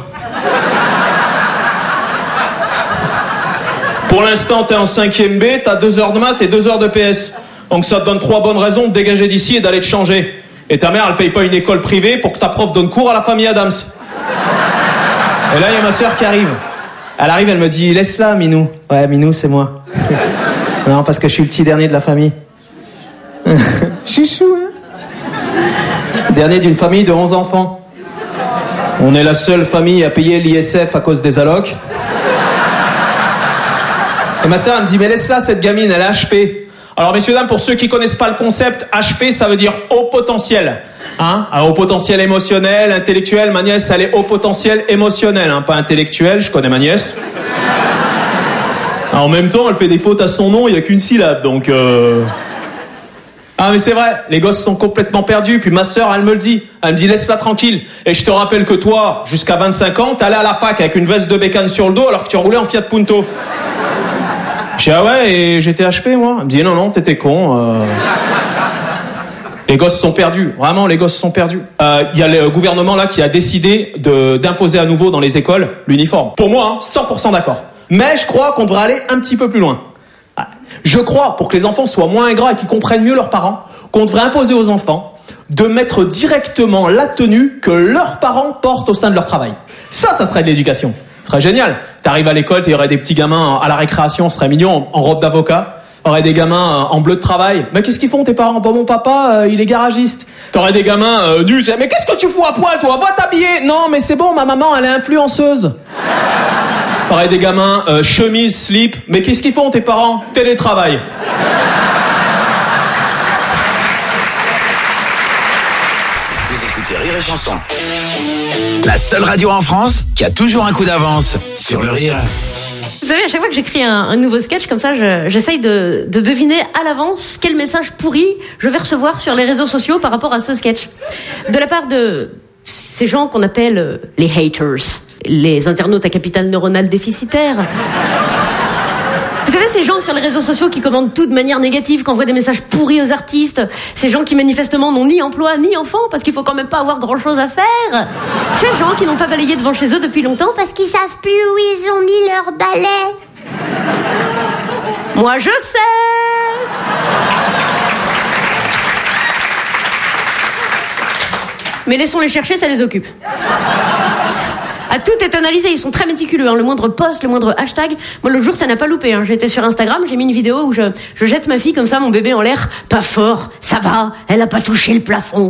Speaker 11: Pour l'instant, t'es en 5e B, t'as 2 heures de maths et 2 heures de PS. Donc ça te donne 3 bonnes raisons de dégager d'ici et d'aller te changer. Et ta mère, elle paye pas une école privée pour que ta prof donne cours à la famille Adams. Et là, il y a ma sœur qui arrive. Elle arrive, elle me dit, laisse-la, Minou. Ouais, Minou, c'est moi. Non, parce que je suis le petit dernier de la famille. Chouchou, hein? Dernier d'une famille de 11 enfants. On est la seule famille à payer l'ISF à cause des allocs. Et ma sœur, elle me dit, mais laisse-la, cette gamine, elle est HP. Alors, messieurs, dames, pour ceux qui connaissent pas le concept, HP, ça veut dire haut potentiel. Hein? Haut potentiel émotionnel, intellectuel. Ma nièce, elle est haut potentiel émotionnel, hein, pas intellectuel. Je connais ma nièce. En même temps, elle fait des fautes à son nom, il y a qu'une syllabe, donc... Ah, mais c'est vrai, les gosses sont complètement perdus. Puis ma sœur, elle me le dit. Elle me dit, laisse-la tranquille. Et je te rappelle que toi, jusqu'à 25 ans, t'allais à la fac avec une veste de bécane sur le dos alors que tu roulais en Fiat Punto. J'ai dit, ah ouais, et j'étais HP, moi. Elle me dit, non, t'étais con. Les gosses sont perdus. Vraiment, les gosses sont perdus. Y a le gouvernement, là, qui a décidé d'imposer à nouveau dans les écoles l'uniforme. Pour moi, 100% d'accord. Mais je crois qu'on devrait aller un petit peu plus loin. Je crois, pour que les enfants soient moins ingrats et qu'ils comprennent mieux leurs parents, qu'on devrait imposer aux enfants de mettre directement la tenue que leurs parents portent au sein de leur travail. Ça serait de l'éducation. Ce serait génial. T'arrives à l'école, il y aurait des petits gamins à la récréation, ce serait mignon, en robe d'avocat. T'aurais des gamins en bleu de travail. Mais qu'est-ce qu'ils font tes parents? Bon, mon papa, il est garagiste. T'aurais des gamins nus. Mais qu'est-ce que tu fous à poil, toi? Va t'habiller. Non, mais c'est bon, ma maman, elle est influenceuse. T'aurais des gamins chemise, slip. Mais qu'est-ce qu'ils font tes parents? Télétravail.
Speaker 2: Vous écoutez Rire et Chanson. La seule radio en France qui a toujours un coup d'avance sur le rire.
Speaker 12: Vous savez, à chaque fois que j'écris un nouveau sketch comme ça, j'essaye de deviner à l'avance quel message pourri je vais recevoir sur les réseaux sociaux par rapport à ce sketch. De la part de ces gens qu'on appelle les haters, les internautes à capital neuronal déficitaire. Vous savez, ces gens sur les réseaux sociaux qui commentent tout de manière négative, qui envoient des messages pourris aux artistes, ces gens qui manifestement n'ont ni emploi ni enfant parce qu'il faut quand même pas avoir grand chose à faire, ces gens qui n'ont pas balayé devant chez eux depuis longtemps parce qu'ils savent plus où ils ont mis leur balai. Moi je sais. Mais laissons-les chercher, ça les occupe. Tout est analysé, ils sont très méticuleux, hein. Le moindre post, le moindre hashtag. Moi l'autre jour ça n'a pas loupé, hein. J'étais sur Instagram, j'ai mis une vidéo où je jette ma fille comme ça, mon bébé en l'air. Pas fort, ça va, elle a pas touché le plafond.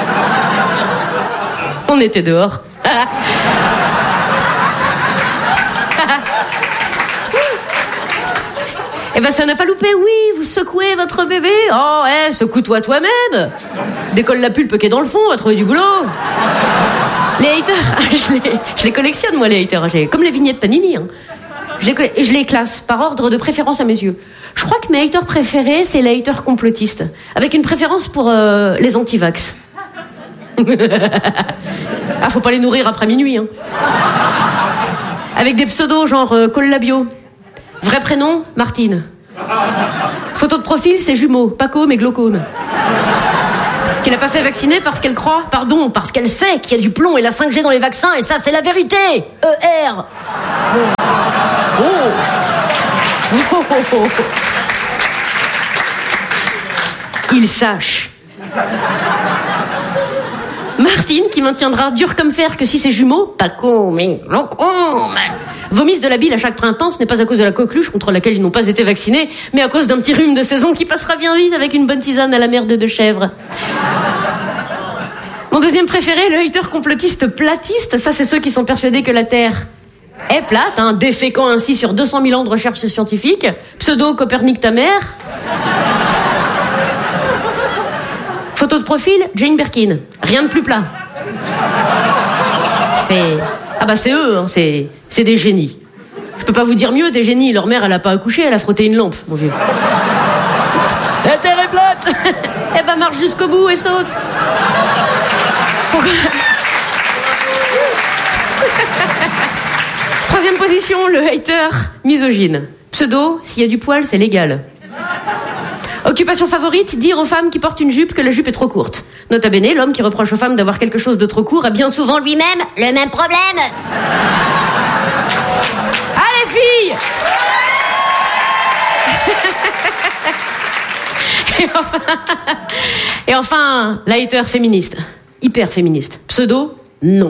Speaker 12: On était dehors. Eh ben ça n'a pas loupé, oui, vous secouez votre bébé. Oh ouais, secoue-toi toi-même. Décolle la pulpe qui est dans le fond, va trouver du boulot. Les haters, je les collectionne moi les haters, comme les vignettes Panini. Hein. Je les classe par ordre de préférence à mes yeux. Je crois que mes haters préférés, c'est les haters complotistes, avec une préférence pour les anti-vax. Ah, faut pas les nourrir après minuit. Hein. Avec des pseudos genre Collabio. Vrai prénom, Martine. Photo de profil, c'est jumeaux, Paco mais glaucome. Qui n'a pas fait vacciner parce qu'elle croit, pardon, parce qu'elle sait qu'il y a du plomb et la 5G dans les vaccins, et ça, c'est la vérité. ER. Il sache. Martine, qui maintiendra dur comme fer que si ses jumeaux, pas con, mais vomissent de la bile à chaque printemps, ce n'est pas à cause de la coqueluche contre laquelle ils n'ont pas été vaccinés, mais à cause d'un petit rhume de saison qui passera bien vite avec une bonne tisane à la merde de chèvre. Mon deuxième préféré, le hater complotiste platiste, ça c'est ceux qui sont persuadés que la Terre est plate, déféquant ainsi sur 200 000 ans de recherche scientifique, pseudo-Copernic ta mère. Photo de profil, Jane Birkin. Rien de plus plat. C'est eux, c'est des génies. Je peux pas vous dire mieux, des génies. Leur mère, elle a pas accouché, elle a frotté une lampe, mon vieux. La Terre est plate. Eh ben, marche jusqu'au bout et saute. Troisième position, le hater misogyne. Pseudo, s'il y a du poil, c'est légal. Occupation favorite, dire aux femmes qui portent une jupe que la jupe est trop courte. Nota bene, l'homme qui reproche aux femmes d'avoir quelque chose de trop court a bien souvent lui-même le même problème. Allez, filles. Et enfin, la hater féministe. Hyper féministe. Pseudo, non.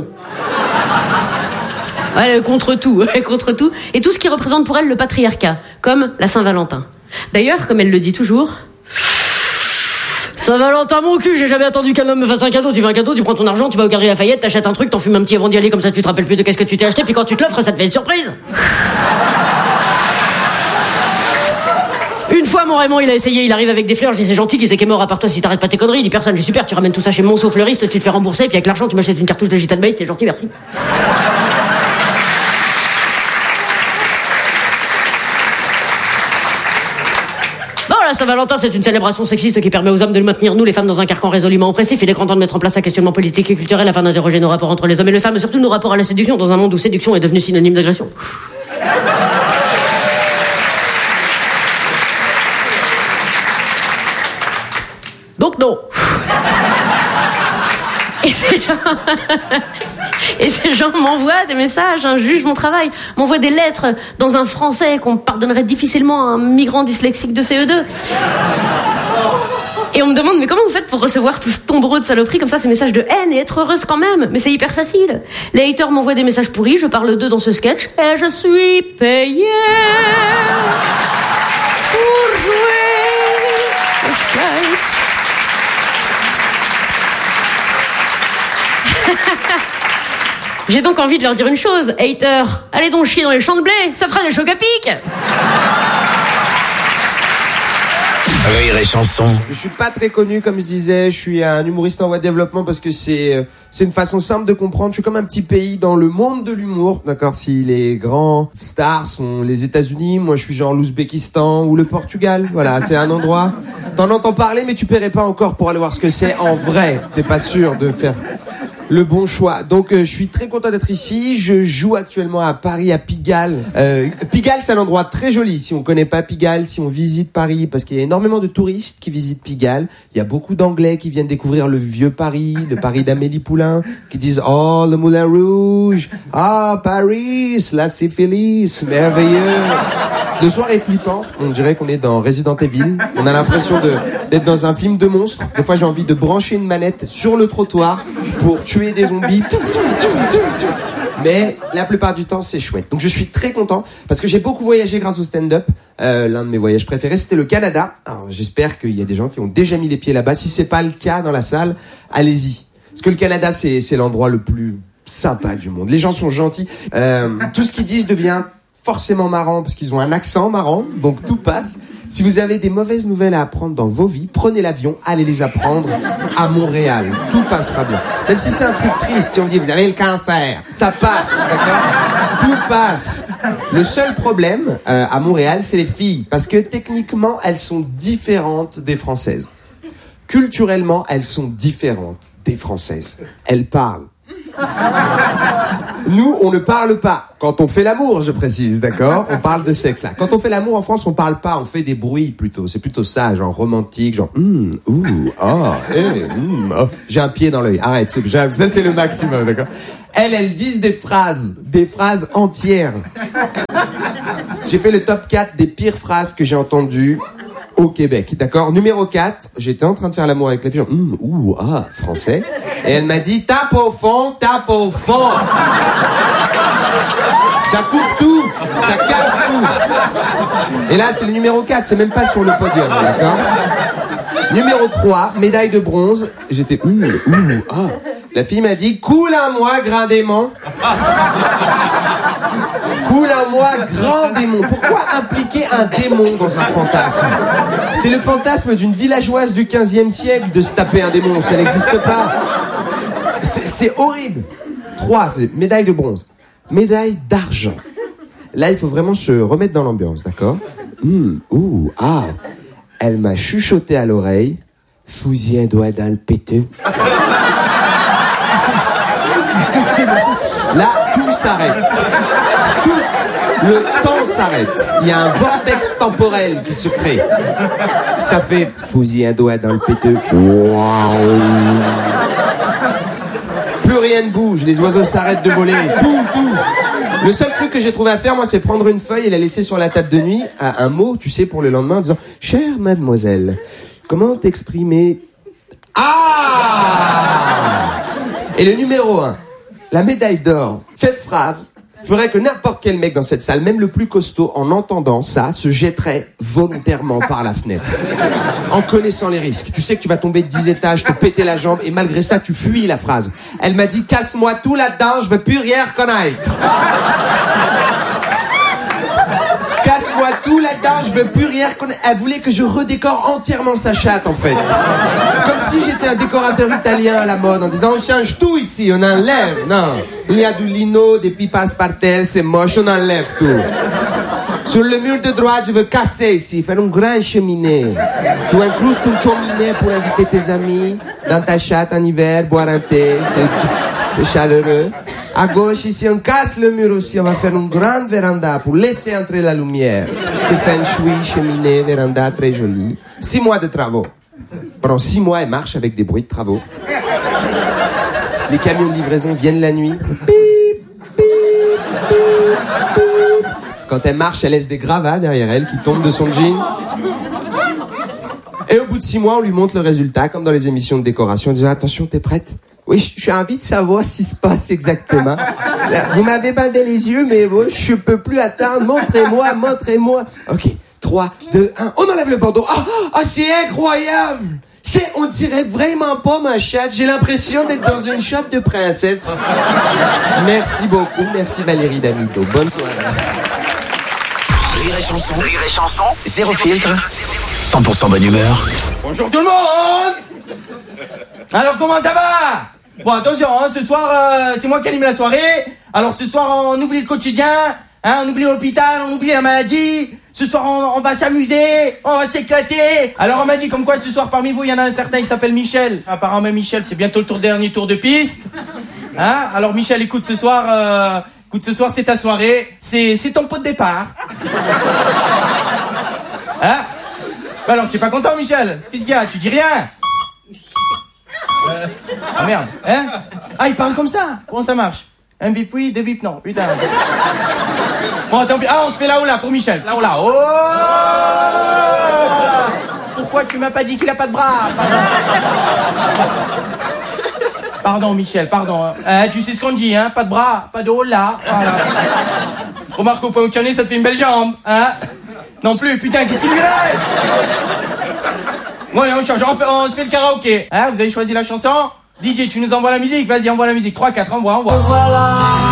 Speaker 12: Elle est contre tout. Et tout ce qui représente pour elle le patriarcat, comme la Saint-Valentin. D'ailleurs, comme elle le dit toujours, Saint-Valentin, mon cul, j'ai jamais attendu qu'un homme me fasse un cadeau. Tu veux un cadeau, tu prends ton argent, tu vas au Galeries Lafayette, t'achètes un truc, t'en fumes un petit avant d'y aller, comme ça tu te rappelles plus de qu'est-ce que tu t'es acheté, puis quand tu te l'offres, ça te fait une surprise. Une fois, mon Raymond, il a essayé, il arrive avec des fleurs, je dis c'est gentil, qui c'est qui est mort à part toi si t'arrêtes pas tes conneries, il dit personne, je dis super, tu ramènes tout ça chez Monceau fleuriste, tu te fais rembourser, puis avec l'argent, tu m'achètes une cartouche de Gitan Base, t'es gentil, merci. La Saint-Valentin, c'est une célébration sexiste qui permet aux hommes de maintenir nous, les femmes, dans un carcan résolument oppressif. Il est grand temps de mettre en place un questionnement politique et culturel afin d'interroger nos rapports entre les hommes et les femmes, et surtout nos rapports à la séduction dans un monde où séduction est devenue synonyme d'agression. Donc non. Et ces gens m'envoient des messages, jugent mon travail, m'envoient des lettres dans un français qu'on pardonnerait difficilement à un migrant dyslexique de CE2. Et on me demande, mais comment vous faites pour recevoir tout ce tombereau de saloperies comme ça, ces messages de haine, et être heureuse quand même? Mais c'est hyper facile. Les haters m'envoient des messages pourris, je parle d'eux dans ce sketch, et je suis payée pour jouer au sketch. J'ai donc envie de leur dire une chose, haters, allez donc chier dans les champs de blé, ça fera des chocs à pic.
Speaker 2: Rire et chanson.
Speaker 13: Je suis pas très connu, comme je disais, je suis un humoriste en voie de développement parce que c'est une façon simple de comprendre. Je suis comme un petit pays dans le monde de l'humour, d'accord? Si les grands stars sont les États-Unis, moi je suis genre l'Ouzbékistan ou le Portugal. Voilà, c'est un endroit. T'en entends parler, mais tu paierais pas encore pour aller voir ce que c'est en vrai. T'es pas sûr de faire le bon choix. Donc je suis très content d'être ici. Je joue actuellement à Paris, à Pigalle. Pigalle, c'est un endroit très joli. Si on connaît pas Pigalle, si on visite Paris, parce qu'il y a énormément de touristes qui visitent Pigalle. Il y a beaucoup d'Anglais qui viennent découvrir le vieux Paris, le Paris d'Amélie Poulain, qui disent « Oh, le Moulin Rouge! Ah, Paris! Là, c'est Félix! Merveilleux! » Le soir est flippant. On dirait qu'on est dans Resident Evil. On a l'impression d'être dans un film de monstres. Des fois, j'ai envie de brancher une manette sur le trottoir pour tuer des zombies. Mais la plupart du temps, c'est chouette. Donc je suis très content parce que j'ai beaucoup voyagé grâce au stand-up. L'un de mes voyages préférés, c'était le Canada. Alors j'espère qu'il y a des gens qui ont déjà mis les pieds là-bas. Si c'est pas le cas dans la salle, allez-y. Parce que le Canada, c'est l'endroit le plus sympa du monde. Les gens sont gentils. Tout ce qu'ils disent devient forcément marrant parce qu'ils ont un accent marrant. Donc tout passe. Si vous avez des mauvaises nouvelles à apprendre dans vos vies, prenez l'avion, allez les apprendre à Montréal. Tout passera bien. Même si c'est un truc triste, si on dit vous avez le cancer, ça passe, d'accord? Tout passe. Le seul problème à Montréal, c'est les filles. Parce que techniquement, elles sont différentes des Françaises. Culturellement, elles sont différentes des Françaises. Elles parlent Nous, on ne parle pas. Quand on fait l'amour, je précise, d'accord? On parle de sexe, là. Quand on fait l'amour en France, on parle pas, on fait des bruits plutôt. C'est plutôt ça, genre romantique, genre oh. J'ai un pied dans l'œil. Arrête, ça c'est le maximum, d'accord? Elles disent des phrases entières. J'ai fait le top 4 des pires phrases que j'ai entendues au Québec, d'accord? Numéro 4, j'étais en train de faire l'amour avec la fille, genre, français. Et elle m'a dit, tape au fond. Ça coupe tout, ça casse tout. Et là, c'est le numéro 4, c'est même pas sur le podium, d'accord? Numéro 3, médaille de bronze. J'étais, La fille m'a dit, coule à moi, grand démon. Coule à moi, grand démon. Pourquoi impliquer un démon dans un fantasme? C'est le fantasme d'une villageoise du 15e siècle de se taper un démon, ça n'existe pas. C'est horrible. 3, c'est médaille de bronze. Médaille d'argent. Là, il faut vraiment se remettre dans l'ambiance, d'accord? Elle m'a chuchoté à l'oreille. Fousi un doigt dans le péteux. Là, tout s'arrête. Tout le temps s'arrête. Il y a un vortex temporel qui se crée. Ça fait fousi un doigt dans le péteux. Plus rien ne bouge, les oiseaux s'arrêtent de voler. Tout. Le seul truc que j'ai trouvé à faire, moi, c'est prendre une feuille et la laisser sur la table de nuit, un mot, tu sais, pour le lendemain, en disant « Chère mademoiselle, comment t'exprimer ?» Et le numéro 1, la médaille d'or. Cette phrase ferait que n'importe quel mec dans cette salle, même le plus costaud, en entendant ça, se jetterait volontairement par la fenêtre. En connaissant les risques. Tu sais que tu vas tomber de 10 étages, te péter la jambe, et malgré ça, tu fuis la phrase. Elle m'a dit, casse-moi tout là-dedans, je veux plus rien reconnaître. Casse-moi tout là-dedans, je veux plus rien reconnaître. Elle voulait que je redécore entièrement sa chatte, en fait. Comme si j'étais un décorateur italien à la mode, en disant, on change tout ici, on enlève. Non, il y a du lino, des pipas par terre, c'est moche, on enlève tout. Sur le mur de droite, je veux casser ici, faire une grande cheminée. Tu incrustes une cheminée pour inviter tes amis dans ta chatte en hiver, boire un thé, c'est chaleureux. À gauche, ici, on casse le mur aussi. On va faire une grande véranda pour laisser entrer la lumière. C'est feng shui, cheminée, véranda, très jolie. 6 mois de travaux. Pendant 6 mois, elle marche avec des bruits de travaux. Les camions de livraison viennent la nuit. Pip, pip, pip, pip. Quand elle marche, elle laisse des gravats derrière elle qui tombent de son jean. Et au bout de 6 mois, on lui montre le résultat, comme dans les émissions de décoration, en disant « Attention, t'es prête ?» Oui, je suis envie de savoir ce qui se passe exactement. Vous m'avez bandé les yeux, mais bon, je peux plus attendre. Montrez-moi. Ok, 3, 2, 1. On enlève le bandeau. C'est incroyable. On dirait vraiment pas ma chatte. J'ai l'impression d'être dans une chatte de princesse. Merci beaucoup. Merci Valérie D'Amido. Bonne soirée.
Speaker 2: Rire et chanson. Zéro filtre. 100% bonne humeur.
Speaker 14: Bonjour tout le monde. Alors comment ça va? Bon attention, ce soir c'est moi qui anime la soirée. Alors ce soir on oublie le quotidien, on oublie l'hôpital, on oublie la maladie. Ce soir on va s'amuser, on va s'éclater. Alors on m'a dit comme quoi ce soir parmi vous il y en a un certain, il s'appelle Michel. Apparemment Michel c'est bientôt le dernier tour de piste. Alors Michel écoute ce soir c'est ta soirée, c'est ton pot de départ. Alors tu es pas content Michel? Qu'est-ce qu'il y a? Tu dis rien? Merde, il parle comme ça. Comment ça marche? Un bip oui, 2 bip non, putain. Bon, tant pis. On se fait là ou là pour Michel. Là ou là. Oh! Pourquoi tu m'as pas dit qu'il a pas de bras? Pardon Michel, pardon. Tu sais ce qu'on dit, pas de bras, pas de haut là. Voilà. Remarque au point où tu en es, ça te fait une belle jambe, Non plus, putain, qu'est-ce qu'il lui reste? Bon, allez, on change, on se fait le karaoké. Vous avez choisi la chanson? DJ, tu nous envoies la musique? Vas-y, envoie la musique. 3, 4, envoie. Voilà.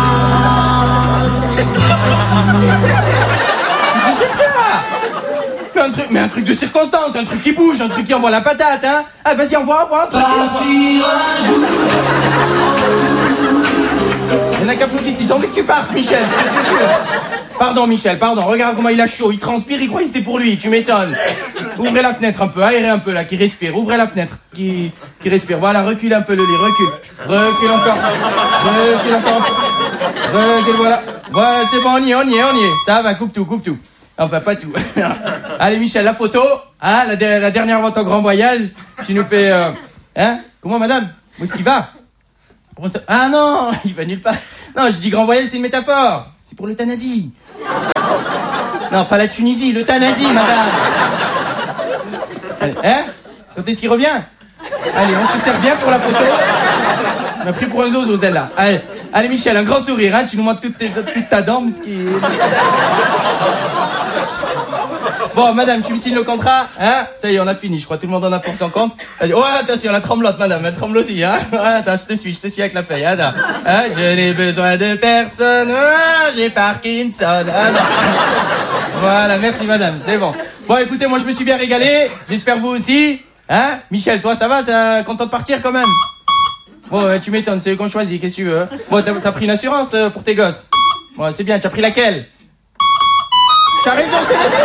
Speaker 14: Qu'est-ce que c'est que ça? Mais un truc de circonstance, un truc qui bouge, un truc qui envoie la patate, Vas-y, envoie. Partir un jour, Il y en a qui applaudissent, ils ont envie que tu partes, Michel, je te jure. Pardon, Michel, pardon, regarde comment il a chaud, il transpire, il croit que c'était pour lui, tu m'étonnes. Ouvrez la fenêtre un peu, aérez un peu là, qui respire, ouvrez la fenêtre, qui respire, voilà, recule un peu le lit, recule encore, recule, voilà, c'est bon, on y est, ça va, coupe tout. Enfin, pas tout. Allez, Michel, la photo, hein, la dernière vente en grand voyage, tu nous fais, hein, comment madame, où est-ce qu'il va? Ah non, il va nulle part. Non, je dis grand voyage, c'est une métaphore. C'est pour l'euthanasie. Non, pas la Tunisie, l'euthanasie, madame. Allez, hein? Quand est-ce qu'il revient? Allez, on se sert bien pour la photo. On m'a pris pour un zozo, celle-là. Allez, Michel, un grand sourire, hein? Tu nous montres toute ta dent, ce qui est... Bon, madame, tu me signes le contrat, hein? Ça y est, on a fini, je crois, tout le monde en a pour son compte. Oh, attention, la tremblote, madame, elle tremble aussi, hein? Attends, je te suis avec la feuille, hein? Je n'ai besoin de personne, j'ai Parkinson, Voilà, merci, madame, c'est bon. Bon, écoutez, moi, je me suis bien régalé, j'espère vous aussi, hein? Michel, toi, ça va? T'es content de partir, quand même? Bon, tu m'étonnes, c'est eux qu'on choisit, qu'est-ce que tu veux? Hein? Bon, t'as pris une assurance pour tes gosses? Bon, c'est bien, t'as pris laquelle? T'as raison, c'est la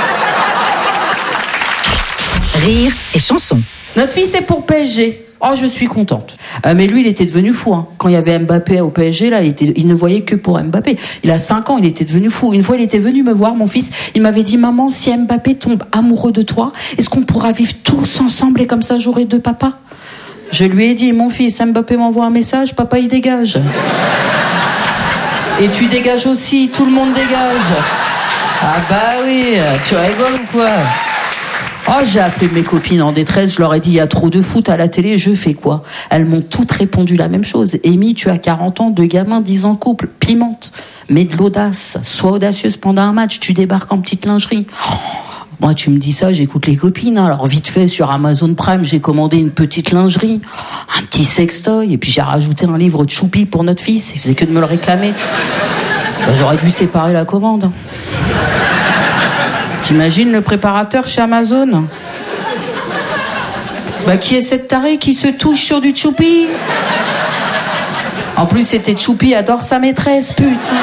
Speaker 5: Rire et chanson.
Speaker 15: Notre fils est pour PSG. Oh, je suis contente. Mais lui, il était devenu fou. Hein. Quand il y avait Mbappé au PSG, là, il ne voyait que pour Mbappé. Il a 5 ans, il était devenu fou. Une fois, il était venu me voir, mon fils. Il m'avait dit, maman, si Mbappé tombe amoureux de toi, est-ce qu'on pourra vivre tous ensemble et comme ça, j'aurai 2 papas? Je lui ai dit, mon fils, Mbappé m'envoie un message, papa, il dégage. Et tu dégages aussi, tout le monde dégage. Ah bah oui, tu rigoles ou quoi? Oh, j'ai appelé mes copines en détresse, je leur ai dit, il y a trop de foot à la télé, je fais quoi? Elles m'ont toutes répondu la même chose. Amy, tu as 40 ans, 2 gamins, 10 ans couple, pimente, mets de l'audace, sois audacieuse pendant un match, tu débarques en petite lingerie. Oh, moi, tu me dis ça, j'écoute les copines, hein. Alors vite fait, sur Amazon Prime, j'ai commandé une petite lingerie, un petit sextoy, et puis j'ai rajouté un livre de Choupi pour notre fils, il faisait que de me le réclamer. Bah, j'aurais dû séparer la commande. T'imagines le préparateur chez Amazon? Bah, qui est cette tarée qui se touche sur du Choupi? En plus, c'était Choupi adore sa maîtresse, putain.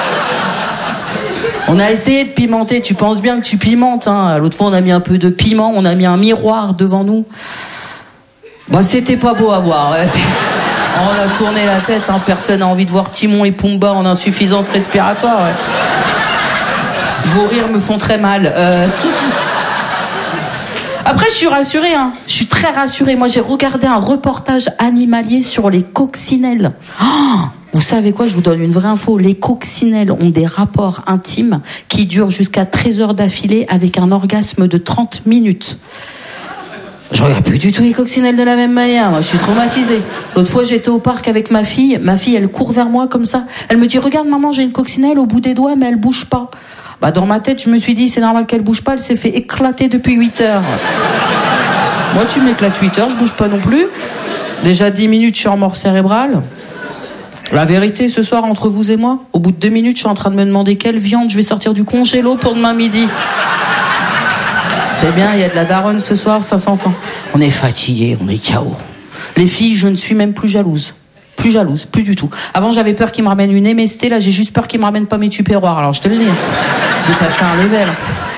Speaker 15: On a essayé de pimenter, tu penses bien que tu pimentes, hein. L'autre fois, on a mis un peu de piment, on a mis un miroir devant nous. Bah, c'était pas beau à voir. Ouais. On a tourné la tête, hein. Personne n'a envie de voir Timon et Pumba en insuffisance respiratoire. Ouais. Vos rires me font très mal. Après, je suis rassurée, hein. Je suis très rassurée. Moi, j'ai regardé un reportage animalier sur les coccinelles. Oh, vous savez quoi? Je vous donne une vraie info. Les coccinelles ont des rapports intimes qui durent jusqu'à 13 heures d'affilée avec un orgasme de 30 minutes. Je regarde plus du tout les coccinelles de la même manière. Moi, je suis traumatisée. L'autre fois, j'étais au parc avec ma fille. Ma fille, elle court vers moi comme ça. Elle me dit, regarde maman, j'ai une coccinelle au bout des doigts, mais elle bouge pas. Bah, dans ma tête, je me suis dit, c'est normal qu'elle bouge pas, elle s'est fait éclater depuis 8 heures. Moi, tu m'éclates 8 heures, je bouge pas non plus. Déjà 10 minutes, je suis en mort cérébrale. La vérité, ce soir, entre vous et moi, au bout de 2 minutes, je suis en train de me demander quelle viande je vais sortir du congélo pour demain midi. C'est bien, il y a de la daronne ce soir, ça s'entend. On est fatigués, on est KO. Les filles, je ne suis même plus jalouse. Plus jalouse, plus du tout. Avant, j'avais peur qu'ils me ramènent une MST, là, j'ai juste peur qu'ils me ramènent pas mes tupperwares, alors je te le dis. J'ai passé un level.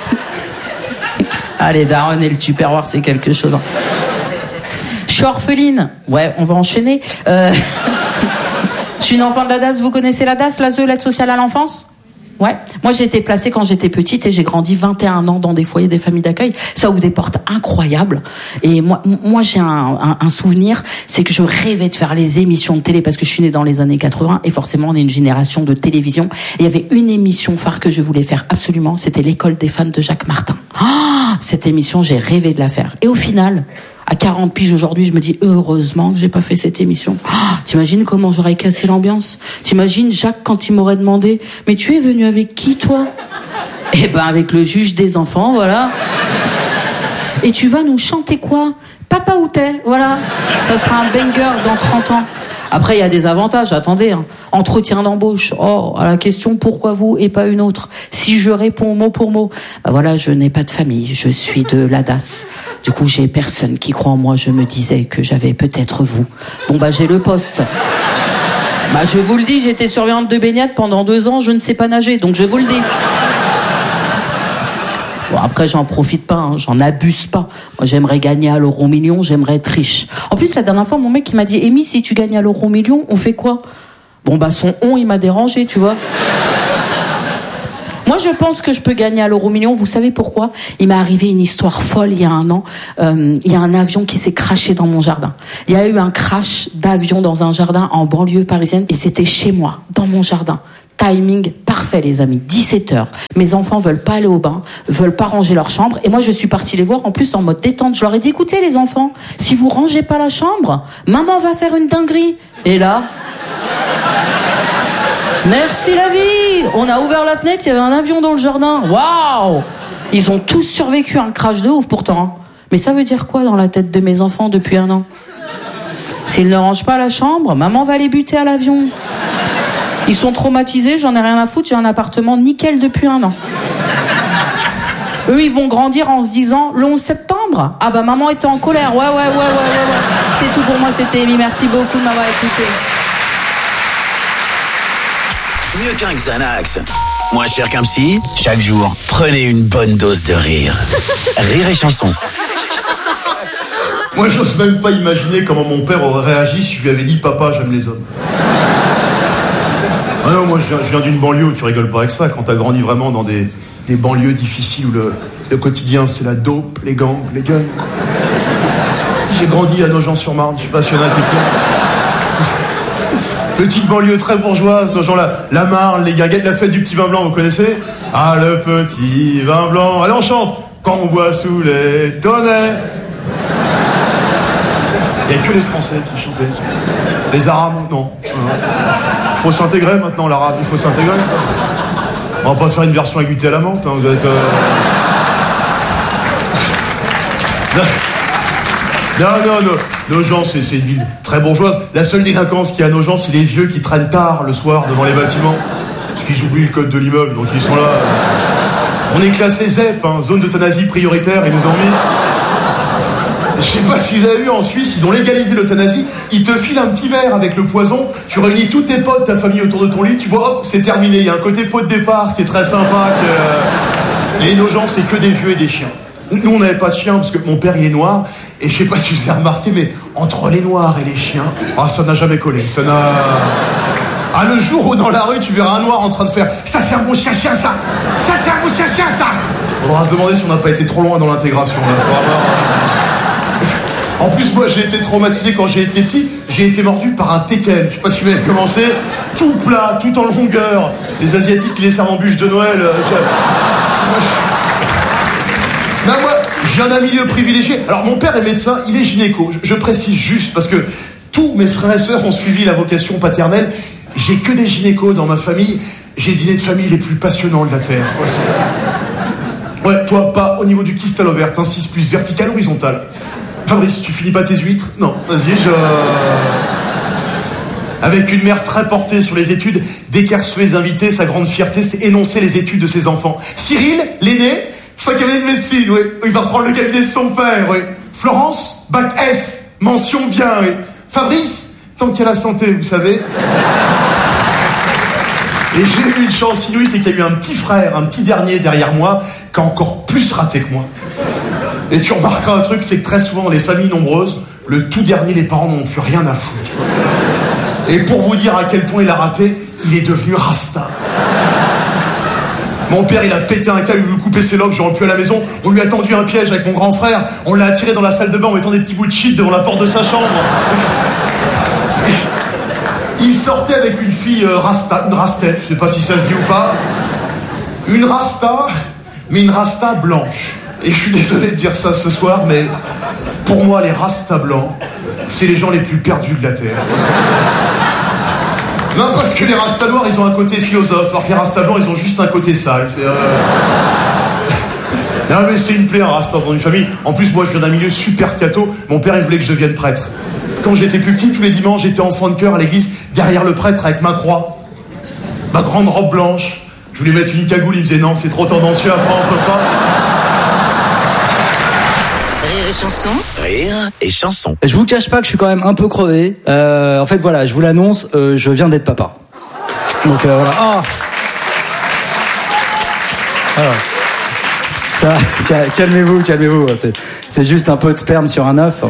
Speaker 15: Allez, daronne et le tupperware, c'est quelque chose. Je suis orpheline. Ouais, on va enchaîner. Je suis une enfant de la DAS, vous connaissez la DAS, l'ASE, l'aide sociale à l'enfance? Ouais. Moi, j'ai été placée quand j'étais petite et j'ai grandi 21 ans dans des foyers, des familles d'accueil. Ça ouvre des portes incroyables. Et moi j'ai un souvenir, c'est que je rêvais de faire les émissions de télé parce que je suis née dans les années 80 et forcément, on est une génération de télévision. Et il y avait une émission phare que je voulais faire absolument, c'était l'école des fans de Jacques Martin. Oh, cette émission, j'ai rêvé de la faire. Et au final, à 40 piges aujourd'hui, je me dis heureusement que j'ai pas fait cette émission. Oh, t'imagines comment j'aurais cassé l'ambiance? T'imagines Jacques quand il m'aurait demandé mais tu es venu avec qui toi? Eh ben avec le juge des enfants, voilà. Et tu vas nous chanter quoi? Papa où t'es? Voilà. Ça sera un banger dans 30 ans. Après, il y a des avantages, attendez. Hein. Entretien d'embauche. Oh, à la question pourquoi vous et pas une autre? Si je réponds mot pour mot, bah voilà, je n'ai pas de famille, je suis de la DAS. Du coup, j'ai personne qui croit en moi. Je me disais que j'avais peut-être vous. Bon, bah j'ai le poste. Bah, je vous le dis, j'étais surveillante de baignade pendant 2 ans, je ne sais pas nager, donc je vous le dis. Bon, après, j'en profite pas, hein, j'en abuse pas. Moi, j'aimerais gagner à l'euro-million, j'aimerais être riche. En plus, la dernière fois, mon mec, il m'a dit, Amy, si tu gagnes à l'euro-million, on fait quoi? Bon, bah, son on, il m'a dérangé, tu vois. Moi, je pense que je peux gagner à l'euro-million. Vous savez pourquoi? Il m'est arrivé une histoire folle il y a 1 an. Il y a un avion qui s'est crashé dans mon jardin. Il y a eu un crash d'avion dans un jardin en banlieue parisienne et c'était chez moi, dans mon jardin. Timing parfait, les amis. 17h. Mes enfants veulent pas aller au bain, veulent pas ranger leur chambre. Et moi, je suis partie les voir en plus en mode détente. Je leur ai dit, écoutez, les enfants, si vous rangez pas la chambre, maman va faire une dinguerie. Et là... Merci la vie. On a ouvert la fenêtre, il y avait un avion dans le jardin. Waouh. Ils ont tous survécu à un crash de ouf pourtant. Mais ça veut dire quoi dans la tête de mes enfants depuis 1 an? S'ils ne rangent pas la chambre, maman va les buter à l'avion. Ils sont traumatisés, j'en ai rien à foutre, j'ai un appartement nickel depuis 1 an. Eux, ils vont grandir en se disant, le 11 septembre, ah bah maman était en colère, ouais. C'est tout pour moi, c'était Amy, merci beaucoup de m'avoir écouté.
Speaker 2: Mieux qu'un Xanax, moins cher qu'un psy, chaque jour, prenez une bonne dose de rire. Rire et chanson.
Speaker 16: Moi, j'ose même pas imaginer comment mon père aurait réagi si je lui avais dit « Papa, j'aime les hommes ». Ah non, moi, je viens d'une banlieue où tu rigoles pas avec ça. Quand t'as grandi vraiment dans des banlieues difficiles où le quotidien, c'est la dope, les gangs, les guns. J'ai grandi à Nogent-sur-Marne, je sais pas s'il y en a qui petite banlieue très bourgeoise, Nogent, la Marne, les guinguettes, la fête du petit vin blanc, vous connaissez? Ah, le petit vin blanc. Allez, on chante. Quand on boit sous les tonnets. Il n'y a que les Français qui chantaient. Les Arabes, non. Faut s'intégrer maintenant, l'arabe, il faut s'intégrer. On va pas faire une version avec du thé à la menthe, hein, vous êtes... Non, Nogent, c'est une ville très bourgeoise. La seule délinquance qu'il y a à Nogent, c'est les vieux qui traînent tard le soir devant les bâtiments. Parce qu'ils oublient le code de l'immeuble, donc ils sont là. On est classé ZEP, hein, zone d'euthanasie prioritaire, ils nous ont mis... Je sais pas si vous avez vu, en Suisse, ils ont légalisé l'euthanasie. Ils te filent un petit verre avec le poison, tu réunis tous tes potes, ta famille autour de ton lit, tu vois, hop, c'est terminé. Il y a un côté pot de départ qui est très sympa. Et Nogent, c'est que des vieux et des chiens. Nous, on n'avait pas de chien parce que mon père, il est noir. Et je sais pas si vous avez remarqué, mais entre les noirs et les chiens, ça n'a jamais collé. Ça n'a... Ah, le jour où dans la rue, tu verras un noir en train de faire « Ça, c'est un bon chien, ça! Ça, c'est un bon chien, ça !» On va se demander si on n'a pas été trop loin dans l'intégration, là. Faut avoir... En plus, moi, j'ai été traumatisé quand j'ai été petit. J'ai été mordu par un teckel. Je sais pas si vous avez commencé. Tout plat, tout en longueur. Les Asiatiques qui les servent en bûche de Noël. Non, moi, j'ai un milieu privilégié. Alors, mon père est médecin, il est gynéco. Je précise juste parce que tous mes frères et sœurs ont suivi la vocation paternelle. J'ai que des gynécos dans ma famille. J'ai dîné de famille les plus passionnants de la Terre. Ouais, toi, pas au niveau du kyste à l'ovaire. Un 6 plus vertical, horizontal. Fabrice, tu finis pas tes huîtres? Non, vas-y, Avec une mère très portée sur les études, dès qu'elle recevait des invités, sa grande fierté, c'est énoncer les études de ses enfants. Cyril, l'aîné, 5 cabinet de médecine, oui. Il va reprendre le cabinet de son père, oui. Florence, bac S, mention bien, oui. Fabrice, tant qu'il y a la santé, vous savez. Et j'ai eu une chance inouïe, c'est qu'il y a eu un petit frère, un petit dernier derrière moi, qui a encore plus raté que moi. Et tu remarqueras un truc, c'est que très souvent dans les familles nombreuses, le tout dernier, les parents n'ont plus rien à foutre. Et pour vous dire à quel point il a raté, il est devenu Rasta. Mon père, il a pété un câble, il lui coupé ses locks, je rentre plus à la maison. On lui a tendu un piège avec mon grand frère. On l'a attiré dans la salle de bain en mettant des petits bouts de shit devant la porte de sa chambre. Il sortait avec une fille Rasta, une rastette, je sais pas si ça se dit ou pas. Une Rasta, mais une Rasta blanche. Et je suis désolé de dire ça ce soir, mais pour moi, les Rastas blancs, c'est les gens les plus perdus de la Terre. Non, parce que les Rastas noirs, ils ont un côté philosophe, alors que les Rastas blancs, ils ont juste un côté sale. Non, mais c'est une plaie, un Rasta dans une famille. En plus, moi, je viens d'un milieu super catho. Mon père, il voulait que je devienne prêtre. Quand j'étais plus petit, tous les dimanches, j'étais enfant de chœur à l'église, derrière le prêtre, avec ma croix, ma grande robe blanche. Je voulais mettre une cagoule, il me disait non, c'est trop tendancieux, après on peut pas.
Speaker 2: Rire
Speaker 5: et Chanson.
Speaker 2: Rire et chanson.
Speaker 17: Je vous cache pas que je suis quand même un peu crevé. En fait, voilà, je vous l'annonce, je viens d'être papa. Donc voilà. Oh. Alors. Ça, calmez-vous. C'est juste un peu de sperme sur un œuf.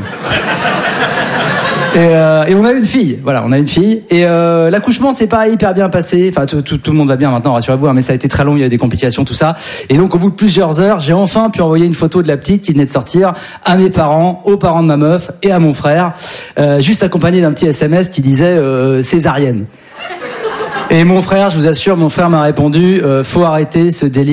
Speaker 17: Et on a une fille, voilà, Et l'accouchement s'est pas hyper bien passé. Enfin, tout le monde va bien maintenant, rassurez-vous. Hein, mais ça a été très long, il y a eu des complications, tout ça. Et donc, au bout de plusieurs heures, j'ai enfin pu envoyer une photo de la petite qui venait de sortir à mes parents, aux parents de ma meuf et à mon frère, juste accompagné d'un petit SMS qui disait césarienne. Et mon frère, je vous assure, m'a répondu faut arrêter ce délire.